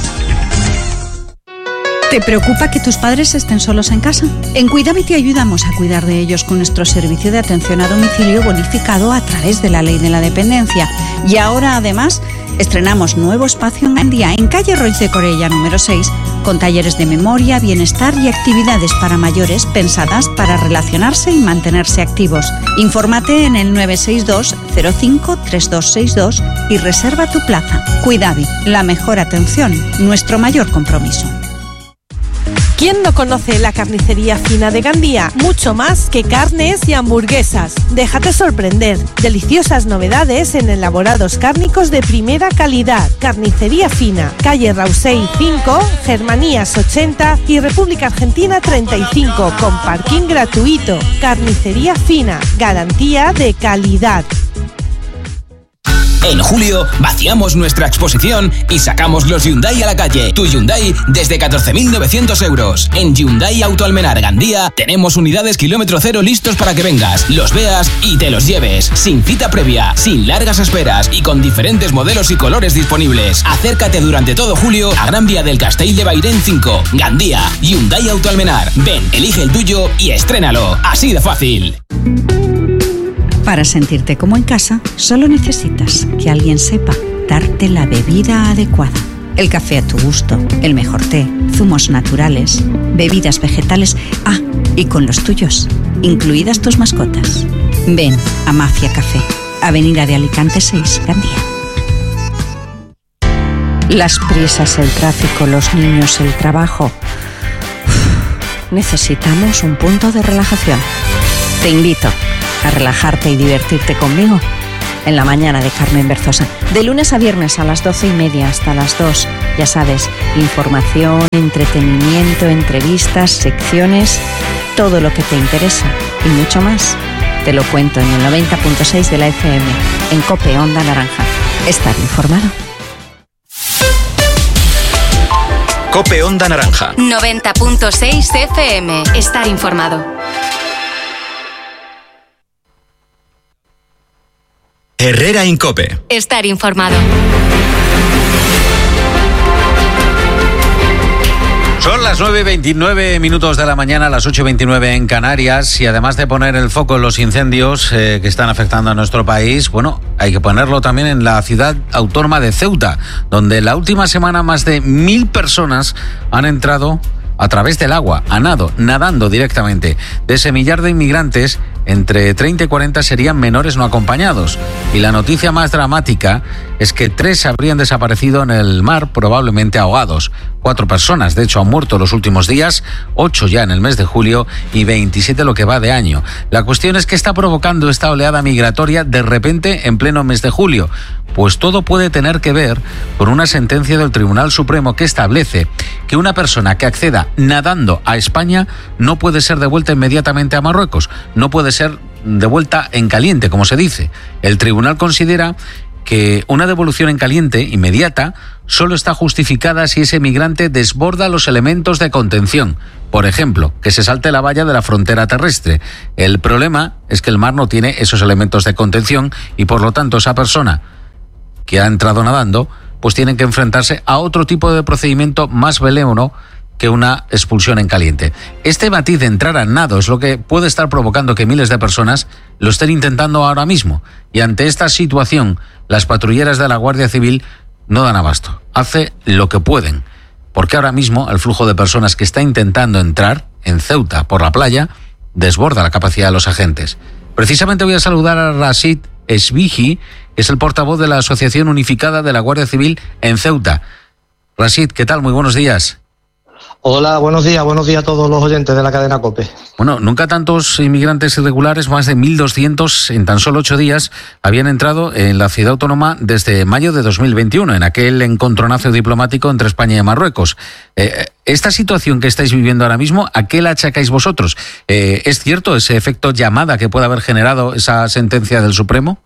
¿Te preocupa que tus padres estén solos en casa? En Cuidame te ayudamos a cuidar de ellos con nuestro servicio de atención a domicilio bonificado a través de la Ley de la Dependencia. Y ahora, además, estrenamos nuevo espacio en Gandía, en calle Roig de Corella número seis, con talleres de memoria, bienestar y actividades para mayores pensadas para relacionarse y mantenerse activos. Infórmate en el nueve seis dos, cero cinco, tres dos seis dos y reserva tu plaza. Cuidame, la mejor atención, nuestro mayor compromiso. ¿Quién no conoce la carnicería fina de Gandía? Mucho más que carnes y hamburguesas. Déjate sorprender. Deliciosas novedades en elaborados cárnicos de primera calidad. Carnicería fina. Calle Rausey cinco, Germanías ochenta y República Argentina treinta y cinco, con parking gratuito. Carnicería fina. Garantía de calidad. En julio vaciamos nuestra exposición y sacamos los Hyundai a la calle. Tu Hyundai desde catorce mil novecientos euros. En Hyundai Auto Almenar Gandía tenemos unidades kilómetro cero listos para que vengas, los veas y te los lleves. Sin cita previa, sin largas esperas y con diferentes modelos y colores disponibles. Acércate durante todo julio a Gran Vía del Castell de Bairén cinco, Gandía. Hyundai Auto Almenar. Ven, elige el tuyo y estrénalo. Así de fácil. Para sentirte como en casa, solo necesitas que alguien sepa darte la bebida adecuada. El café a tu gusto, el mejor té, zumos naturales, bebidas vegetales, ah, y con los tuyos, incluidas tus mascotas. Ven a Mafia Café, Avenida de Alicante seis, Gandía. Las prisas, el tráfico, los niños, el trabajo. Uf, necesitamos un punto de relajación. Te invito a relajarte y divertirte conmigo en la mañana de Carmen Berzosa. De lunes a viernes a las doce y media hasta las dos. Ya sabes, información, entretenimiento, entrevistas, secciones, todo lo que te interesa y mucho más. Te lo cuento en el noventa punto seis de la F M, en COPE Onda Naranja. Estar informado. COPE Onda Naranja. noventa punto seis F M. Estar informado. Herrera Incope. Estar informado. Son las nueve y veintinueve minutos de la mañana, las ocho y veintinueve en Canarias, y además de poner el foco en los incendios eh, que están afectando a nuestro país, bueno, hay que ponerlo también en la ciudad autónoma de Ceuta, donde la última semana más de mil personas han entrado a través del agua, a nado, nadando directamente. De ese millar de inmigrantes, entre treinta y cuarenta serían menores no acompañados. Y la noticia más dramática es que tres habrían desaparecido en el mar, probablemente ahogados. Cuatro personas, de hecho, han muerto los últimos días, ocho ya en el mes de julio y veintisiete lo que va de año. La cuestión es qué está provocando esta oleada migratoria de repente en pleno mes de julio. Pues todo puede tener que ver con una sentencia del Tribunal Supremo que establece que una persona que acceda nadando a España no puede ser devuelta inmediatamente a Marruecos, no puede ser devuelta en caliente, como se dice. El tribunal considera que una devolución en caliente inmediata solo está justificada si ese migrante desborda los elementos de contención. Por ejemplo, que se salte la valla de la frontera terrestre. El problema es que el mar no tiene esos elementos de contención y por lo tanto esa persona que ha entrado nadando pues tiene que enfrentarse a otro tipo de procedimiento más benévolo que una expulsión en caliente. Este matiz de entrar a nado es lo que puede estar provocando que miles de personas lo estén intentando ahora mismo. Y ante esta situación, las patrulleras de la Guardia Civil no dan abasto. Hace lo que pueden, porque ahora mismo el flujo de personas que está intentando entrar en Ceuta por la playa desborda la capacidad de los agentes. Precisamente voy a saludar a Rashid Esbiji, que es el portavoz de la Asociación Unificada de la Guardia Civil en Ceuta. Rashid, ¿qué tal? Muy buenos días. Hola, buenos días, buenos días a todos los oyentes de la cadena COPE. Bueno, nunca tantos inmigrantes irregulares, más de mil doscientos en tan solo ocho días, habían entrado en la ciudad autónoma desde mayo de dos mil veintiuno, en aquel encontronazo diplomático entre España y Marruecos. Eh, esta situación que estáis viviendo ahora mismo, ¿a qué la achacáis vosotros? Eh, ¿Es cierto ese efecto llamada que puede haber generado esa sentencia del Supremo?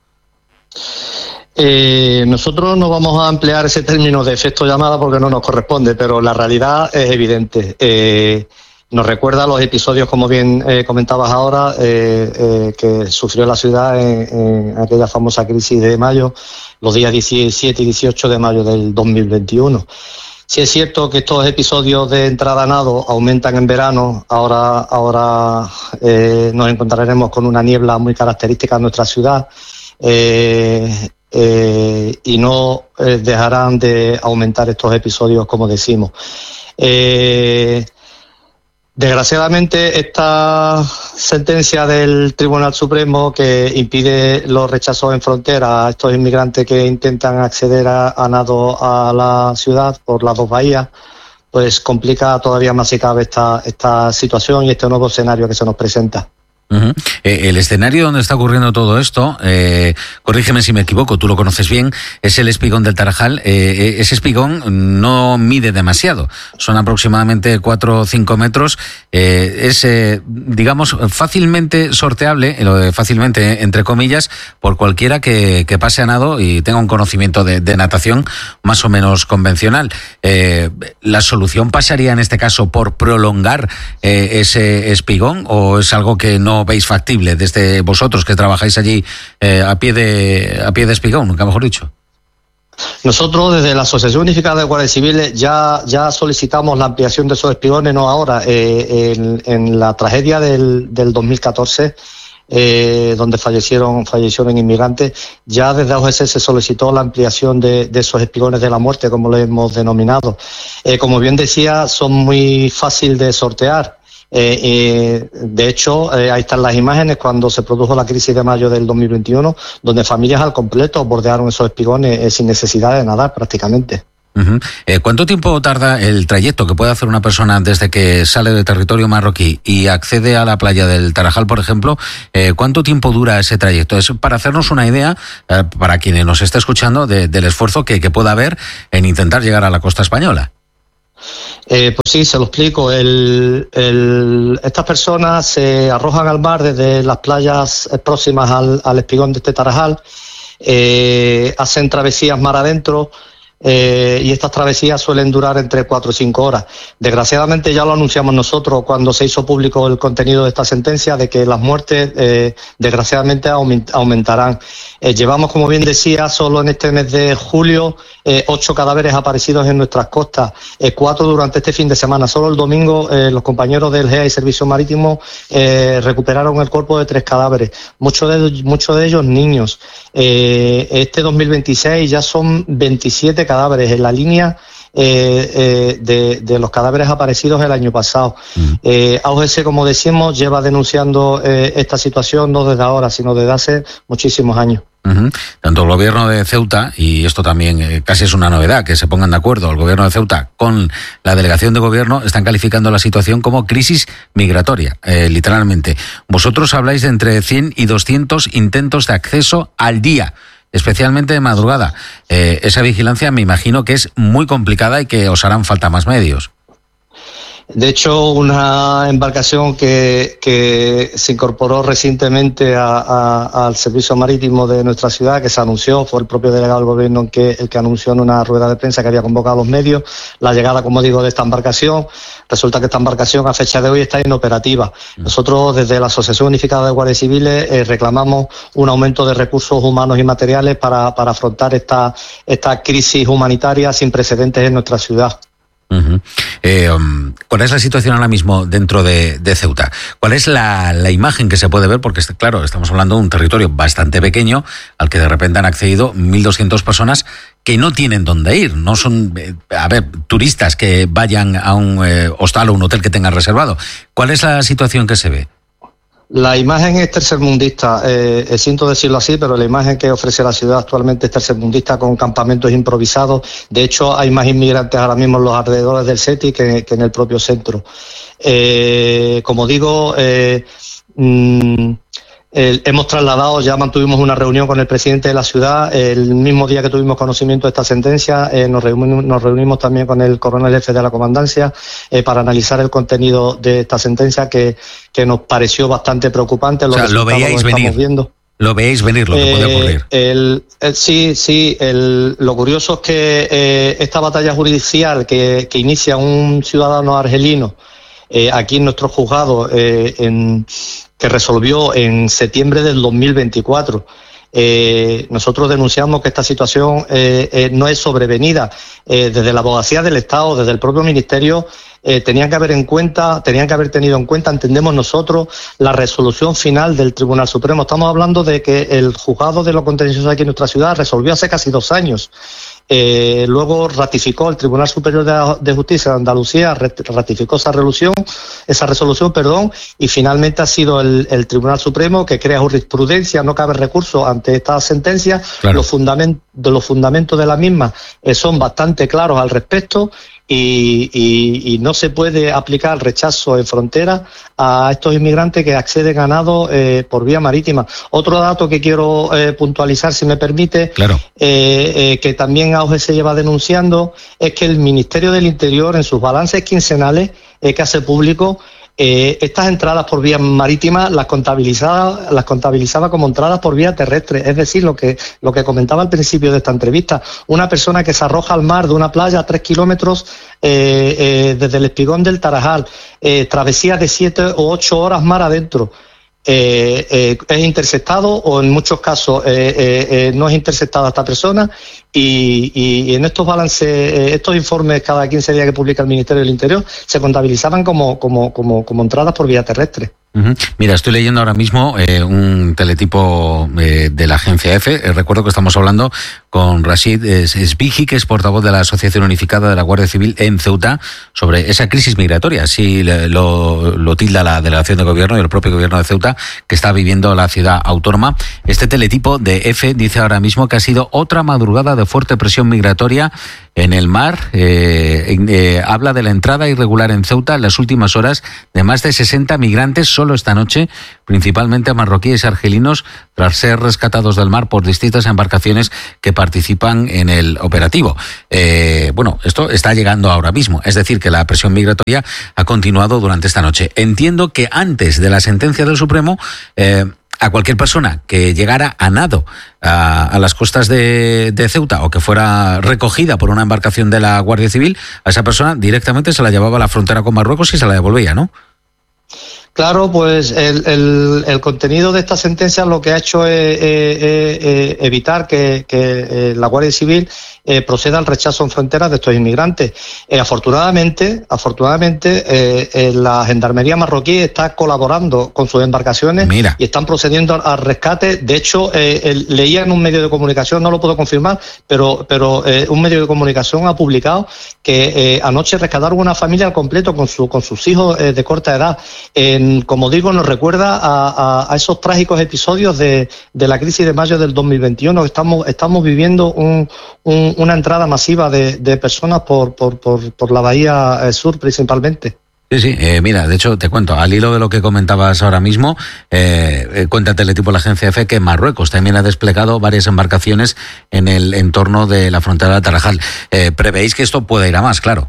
Eh, nosotros no vamos a emplear ese término de efecto llamada porque no nos corresponde, pero la realidad es evidente. Eh, nos recuerda a los episodios, como bien eh, comentabas ahora, eh, eh, que sufrió la ciudad en, en aquella famosa crisis de mayo, los días diecisiete y dieciocho de mayo del dos mil veintiuno. Sí es cierto que estos episodios de entrada a nado aumentan en verano. Ahora, ahora eh, nos encontraremos con una niebla muy característica de nuestra ciudad. Eh, Eh, y no eh, dejarán de aumentar estos episodios, como decimos. Eh, desgraciadamente, esta sentencia del Tribunal Supremo que impide los rechazos en frontera a estos inmigrantes que intentan acceder a, a nado a la ciudad por las dos bahías, pues complica todavía más si cabe esta, esta situación y este nuevo escenario que se nos presenta. Uh-huh. Eh, el escenario donde está ocurriendo todo esto, eh, corrígeme si me equivoco, tú lo conoces bien, es el espigón del Tarajal. Eh, ese espigón no mide demasiado, son aproximadamente cuatro o cinco metros. Eh, es, eh, digamos, fácilmente sorteable, eh, fácilmente entre comillas, por cualquiera que, que pase a nado y tenga un conocimiento de, de natación más o menos convencional. Eh, ¿La solución pasaría en este caso por prolongar eh, ese espigón, o es algo que no veis factible desde vosotros que trabajáis allí eh, a pie de a pie de espigón, nunca mejor dicho? Nosotros desde la Asociación Unificada de Guardias Civiles ya, ya solicitamos la ampliación de esos espigones, no ahora, eh, en, en la tragedia del, del dos mil catorce, eh, donde fallecieron fallecieron inmigrantes, ya desde A O G C se solicitó la ampliación de, de esos espigones de la muerte, como lo hemos denominado. Eh, como bien decía, son muy fácil de sortear. Eh, eh, de hecho, eh, ahí están las imágenes cuando se produjo la crisis de mayo del dos mil veintiuno, donde familias al completo bordearon esos espigones eh, sin necesidad de nadar prácticamente. Uh-huh. Eh, ¿Cuánto tiempo tarda el trayecto que puede hacer una persona desde que sale del territorio marroquí y accede a la playa del Tarajal, por ejemplo? Eh, ¿Cuánto tiempo dura ese trayecto? Es para hacernos una idea, eh, para quienes nos está escuchando, de, del esfuerzo que, que pueda haber en intentar llegar a la costa española. Eh, pues sí, se lo explico. El, el, estas personas se arrojan al mar desde las playas próximas al, al espigón de este Tarajal, eh, hacen travesías mar adentro, eh, y estas travesías suelen durar entre cuatro y cinco horas. Desgraciadamente ya lo anunciamos nosotros cuando se hizo público el contenido de esta sentencia, de que las muertes eh, desgraciadamente aumentarán. Eh, llevamos, como bien decía, solo en este mes de julio eh, ocho cadáveres aparecidos en nuestras costas, eh, cuatro durante este fin de semana. Solo el domingo eh, los compañeros del G E A y Servicio Marítimo eh, recuperaron el cuerpo de tres cadáveres, muchos de ellos, muchos de ellos niños. Eh, este dos mil veintiséis ya son veintisiete cadáveres en la línea Eh, eh, de, de los cadáveres aparecidos el año pasado. Mm. Eh, A O G C, como decimos, lleva denunciando eh, esta situación no desde ahora, sino desde hace muchísimos años. Uh-huh. Tanto el gobierno de Ceuta, y esto también eh, casi es una novedad, que se pongan de acuerdo el gobierno de Ceuta con la delegación de gobierno, están calificando la situación como crisis migratoria, eh, literalmente. Vosotros habláis de entre cien y doscientos intentos de acceso al día, especialmente de madrugada. Eh, esa vigilancia me imagino que es muy complicada y que os harán falta más medios. De hecho, una embarcación que, que se incorporó recientemente a, a, al servicio marítimo de nuestra ciudad, que se anunció, fue el propio delegado del gobierno en que, el que anunció en una rueda de prensa que había convocado a los medios la llegada, como digo, de esta embarcación. Resulta que esta embarcación a fecha de hoy está inoperativa. Nosotros desde la Asociación Unificada de Guardias Civiles eh, reclamamos un aumento de recursos humanos y materiales para, para afrontar esta, esta crisis humanitaria sin precedentes en nuestra ciudad. Uh-huh. Eh, um, ¿Cuál es la situación ahora mismo dentro de, de Ceuta? ¿Cuál es la, la imagen que se puede ver? Porque, claro, estamos hablando de un territorio bastante pequeño al que de repente han accedido mil doscientas personas que no tienen dónde ir. No son, eh, a ver, turistas que vayan a un eh, hostal o un hotel que tengan reservado. ¿Cuál es la situación que se ve? La imagen es tercermundista, eh, siento decirlo así, pero la imagen que ofrece la ciudad actualmente es tercermundista, con campamentos improvisados. De hecho, hay más inmigrantes ahora mismo en los alrededores del SETI que, que en el propio centro. Eh, como digo, eh, mm, Eh, hemos trasladado, ya mantuvimos una reunión con el presidente de la ciudad el mismo día que tuvimos conocimiento de esta sentencia. Eh, nos, reunimos, nos reunimos también con el coronel jefe de la comandancia eh, para analizar el contenido de esta sentencia que, que nos pareció bastante preocupante. Los o sea, lo veíais venir. Viendo. Lo veíais venir, lo que eh, puede ocurrir. El, el, sí, sí. El, lo curioso es que eh, esta batalla judicial que, que inicia un ciudadano argelino eh, aquí en nuestro juzgado, eh, en que resolvió en septiembre del dos mil veinticuatro. Eh, nosotros denunciamos que esta situación eh, eh, no es sobrevenida. Eh, desde la abogacía del Estado, desde el propio Ministerio, eh, tenían que haber en cuenta, tenían que haber tenido en cuenta, entendemos nosotros, la resolución final del Tribunal Supremo. Estamos hablando de que el juzgado de lo contencioso aquí en nuestra ciudad resolvió hace casi dos años. Eh, luego ratificó el Tribunal Superior de, de Justicia de Andalucía, ratificó esa resolución, esa resolución, perdón, y finalmente ha sido el, el Tribunal Supremo que crea jurisprudencia. No cabe recurso ante esta sentencia. Claro. Los fundamentos de los fundamentos de la misma eh, son bastante claros al respecto. y, y, y no se puede aplicar rechazo en frontera a estos inmigrantes que acceden a nado eh, por vía marítima. Otro dato que quiero eh, puntualizar, si me permite, claro. eh, eh, que también A O G se lleva denunciando, es que el Ministerio del Interior, en sus balances quincenales eh, que hace público, Eh, estas entradas por vía marítima las contabilizaba, las contabilizaba como entradas por vía terrestre, es decir, lo que, lo que comentaba al principio de esta entrevista, una persona que se arroja al mar de una playa a tres kilómetros eh, eh, desde el espigón del Tarajal, eh, travesía de siete o ocho horas mar adentro. Eh, eh, es interceptado o en muchos casos eh, eh, eh, no es interceptada esta persona y, y, y en estos balances, eh, estos informes cada quince días que publica el Ministerio del Interior se contabilizaban como, como, como, como entradas por vía terrestre. Uh-huh. Mira, estoy leyendo ahora mismo eh, un teletipo eh, de la agencia EFE. Eh, recuerdo que estamos hablando con Rashid Esbigi, que es portavoz de la Asociación Unificada de la Guardia Civil en Ceuta, sobre esa crisis migratoria. Así lo, lo tilda la delegación de gobierno y el propio gobierno de Ceuta, que está viviendo la ciudad autónoma. Este teletipo de EFE dice ahora mismo que ha sido otra madrugada de fuerte presión migratoria en el mar. Eh, eh, habla de la entrada irregular en Ceuta en las últimas horas de más de sesenta migrantes solo esta noche, principalmente marroquíes y argelinos, tras ser rescatados del mar por distintas embarcaciones que participan en el operativo. Eh, bueno, esto está llegando ahora mismo, es decir, que la presión migratoria ha continuado durante esta noche. Entiendo que antes de la sentencia del Supremo, eh, a cualquier persona que llegara a nado a, a las costas de, de Ceuta o que fuera recogida por una embarcación de la Guardia Civil, a esa persona directamente se la llevaba a la frontera con Marruecos y se la devolvía, ¿no? Claro, pues el, el, el contenido de esta sentencia lo que ha hecho es, es, es, es evitar que, que la Guardia Civil eh, proceda al rechazo en fronteras de estos inmigrantes. Eh, afortunadamente, afortunadamente eh, eh, la Gendarmería marroquí está colaborando con sus embarcaciones. Mira. Y están procediendo al, al rescate. De hecho, eh, el, leía en un medio de comunicación, no lo puedo confirmar, pero, pero eh, un medio de comunicación ha publicado que eh, anoche rescataron una familia al completo con, su, con sus hijos eh, de corta edad. Eh, Como digo, nos recuerda a, a, a esos trágicos episodios de, de la crisis de mayo del dos mil veintiuno. Estamos, estamos viviendo un, un, una entrada masiva de, de personas por, por, por, por la Bahía Sur principalmente. Sí, sí, eh, mira, de hecho te cuento, al hilo de lo que comentabas ahora mismo, eh, eh, cuenta el teletipo la agencia EFE que Marruecos también ha desplegado varias embarcaciones en el entorno de la frontera de Tarajal. Eh, ¿Prevéis que esto pueda ir a más, claro?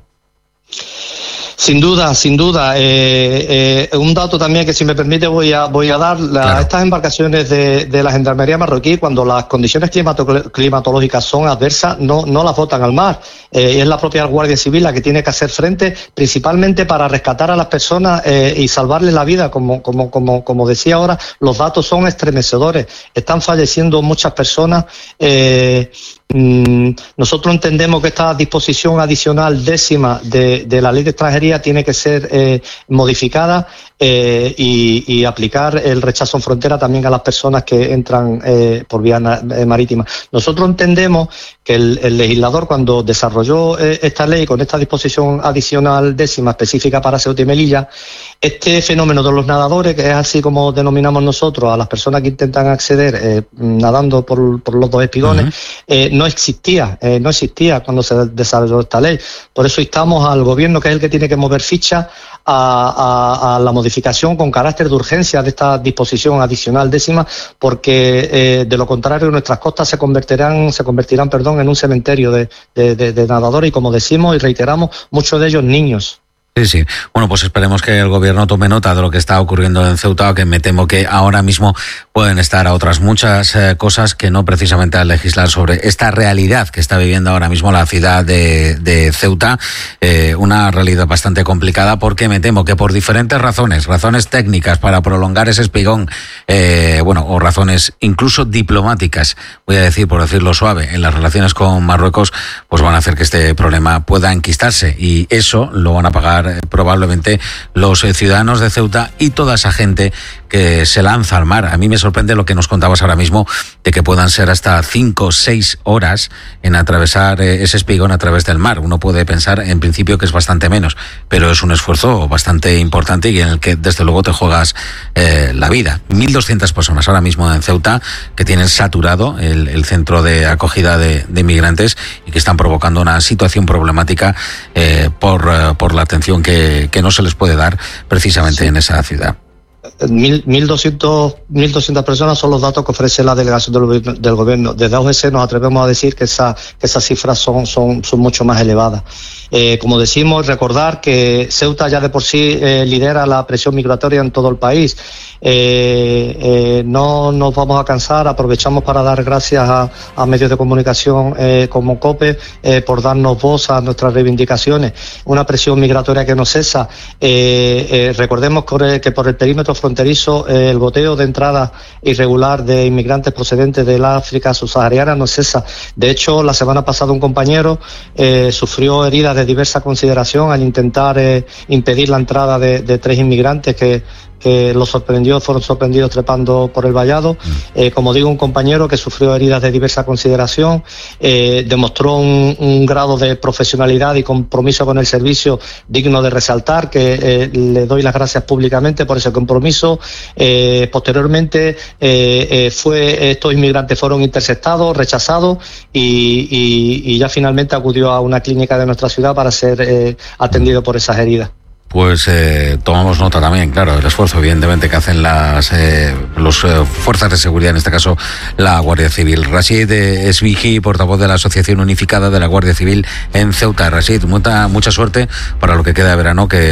Sin duda, sin duda. Eh, eh, un dato también que, si me permite, voy a voy a dar. La, claro. Estas embarcaciones de, de la Gendarmería marroquí, cuando las condiciones climato, climatológicas son adversas, no, no las botan al mar. Eh, es la propia Guardia Civil la que tiene que hacer frente, principalmente para rescatar a las personas eh, y salvarles la vida. Como, como, como, como decía ahora, los datos son estremecedores. Están falleciendo muchas personas. Eh, Nosotros entendemos que esta disposición adicional décima de, de la Ley de Extranjería tiene que ser eh, modificada eh, y, y aplicar el rechazo en frontera también a las personas que entran eh, por vía eh, marítima. Nosotros entendemos que el, el legislador, cuando desarrolló eh, esta ley con esta disposición adicional décima específica para Ceuta y Melilla, este fenómeno de los nadadores, que es así como denominamos nosotros a las personas que intentan acceder eh, nadando por, por los dos espigones, uh-huh. eh, no existía, eh, no existía cuando se desarrolló esta ley. Por eso instamos al gobierno, que es el que tiene que mover ficha, a, a, a la modificación con carácter de urgencia de esta disposición adicional décima, porque eh, de lo contrario nuestras costas se convertirán, se convertirán, perdón, en un cementerio de, de, de, de nadadores y, como decimos y reiteramos, muchos de ellos niños. Sí, sí. Bueno, pues esperemos que el gobierno tome nota de lo que está ocurriendo en Ceuta, que me temo que ahora mismo pueden estar a otras muchas eh, cosas que no precisamente al legislar sobre esta realidad que está viviendo ahora mismo la ciudad de, de Ceuta, eh, una realidad bastante complicada, porque me temo que por diferentes razones, razones técnicas para prolongar ese espigón, eh, bueno, o razones incluso diplomáticas, voy a decir, por decirlo suave, en las relaciones con Marruecos, pues van a hacer que este problema pueda enquistarse, y eso lo van a pagar estar eh, probablemente los eh, ciudadanos de Ceuta y toda esa gente que se lanza al mar. A mí me sorprende lo que nos contabas ahora mismo, de que puedan ser hasta cinco o seis horas en atravesar eh, ese espigón a través del mar. Uno puede pensar en principio que es bastante menos, pero es un esfuerzo bastante importante y en el que desde luego te juegas eh, la vida. mil doscientas personas ahora mismo en Ceuta que tienen saturado el, el centro de acogida de, de inmigrantes y que están provocando una situación problemática eh, por, eh, por la atención que, que no se les puede dar precisamente sí. en esa ciudad. mil doscientas personas son los datos que ofrece la delegación del, del gobierno. Desde O G C nos atrevemos a decir que, esa, que esas cifras son, son, son mucho más elevadas. Eh, como decimos, recordar que Ceuta ya de por sí eh, lidera la presión migratoria en todo el país. Eh, eh, no nos vamos a cansar, aprovechamos para dar gracias a, a medios de comunicación eh, como COPE eh, por darnos voz a nuestras reivindicaciones. Una presión migratoria que no cesa. Eh, eh, recordemos que por el perímetro fronterizo eh, el goteo de entrada irregular de inmigrantes procedentes del África subsahariana no cesa. De hecho, la semana pasada un compañero eh, sufrió heridas de diversa consideración al intentar eh, impedir la entrada de, de tres inmigrantes que que los sorprendió, fueron sorprendidos trepando por el vallado. Eh, como digo, un compañero que sufrió heridas de diversa consideración, eh, demostró un, un grado de profesionalidad y compromiso con el servicio digno de resaltar, que eh, le doy las gracias públicamente por ese compromiso. Eh, posteriormente, eh, eh, fue estos inmigrantes fueron interceptados, rechazados y, y, y ya finalmente acudió a una clínica de nuestra ciudad para ser eh, atendido por esas heridas. Pues eh, tomamos nota también, claro, del esfuerzo evidentemente que hacen las eh, los eh, fuerzas de seguridad, en este caso la Guardia Civil. Rashid eh, Esvigi, portavoz de la Asociación Unificada de la Guardia Civil en Ceuta. Rashid, mucha, mucha suerte para lo que queda de verano, que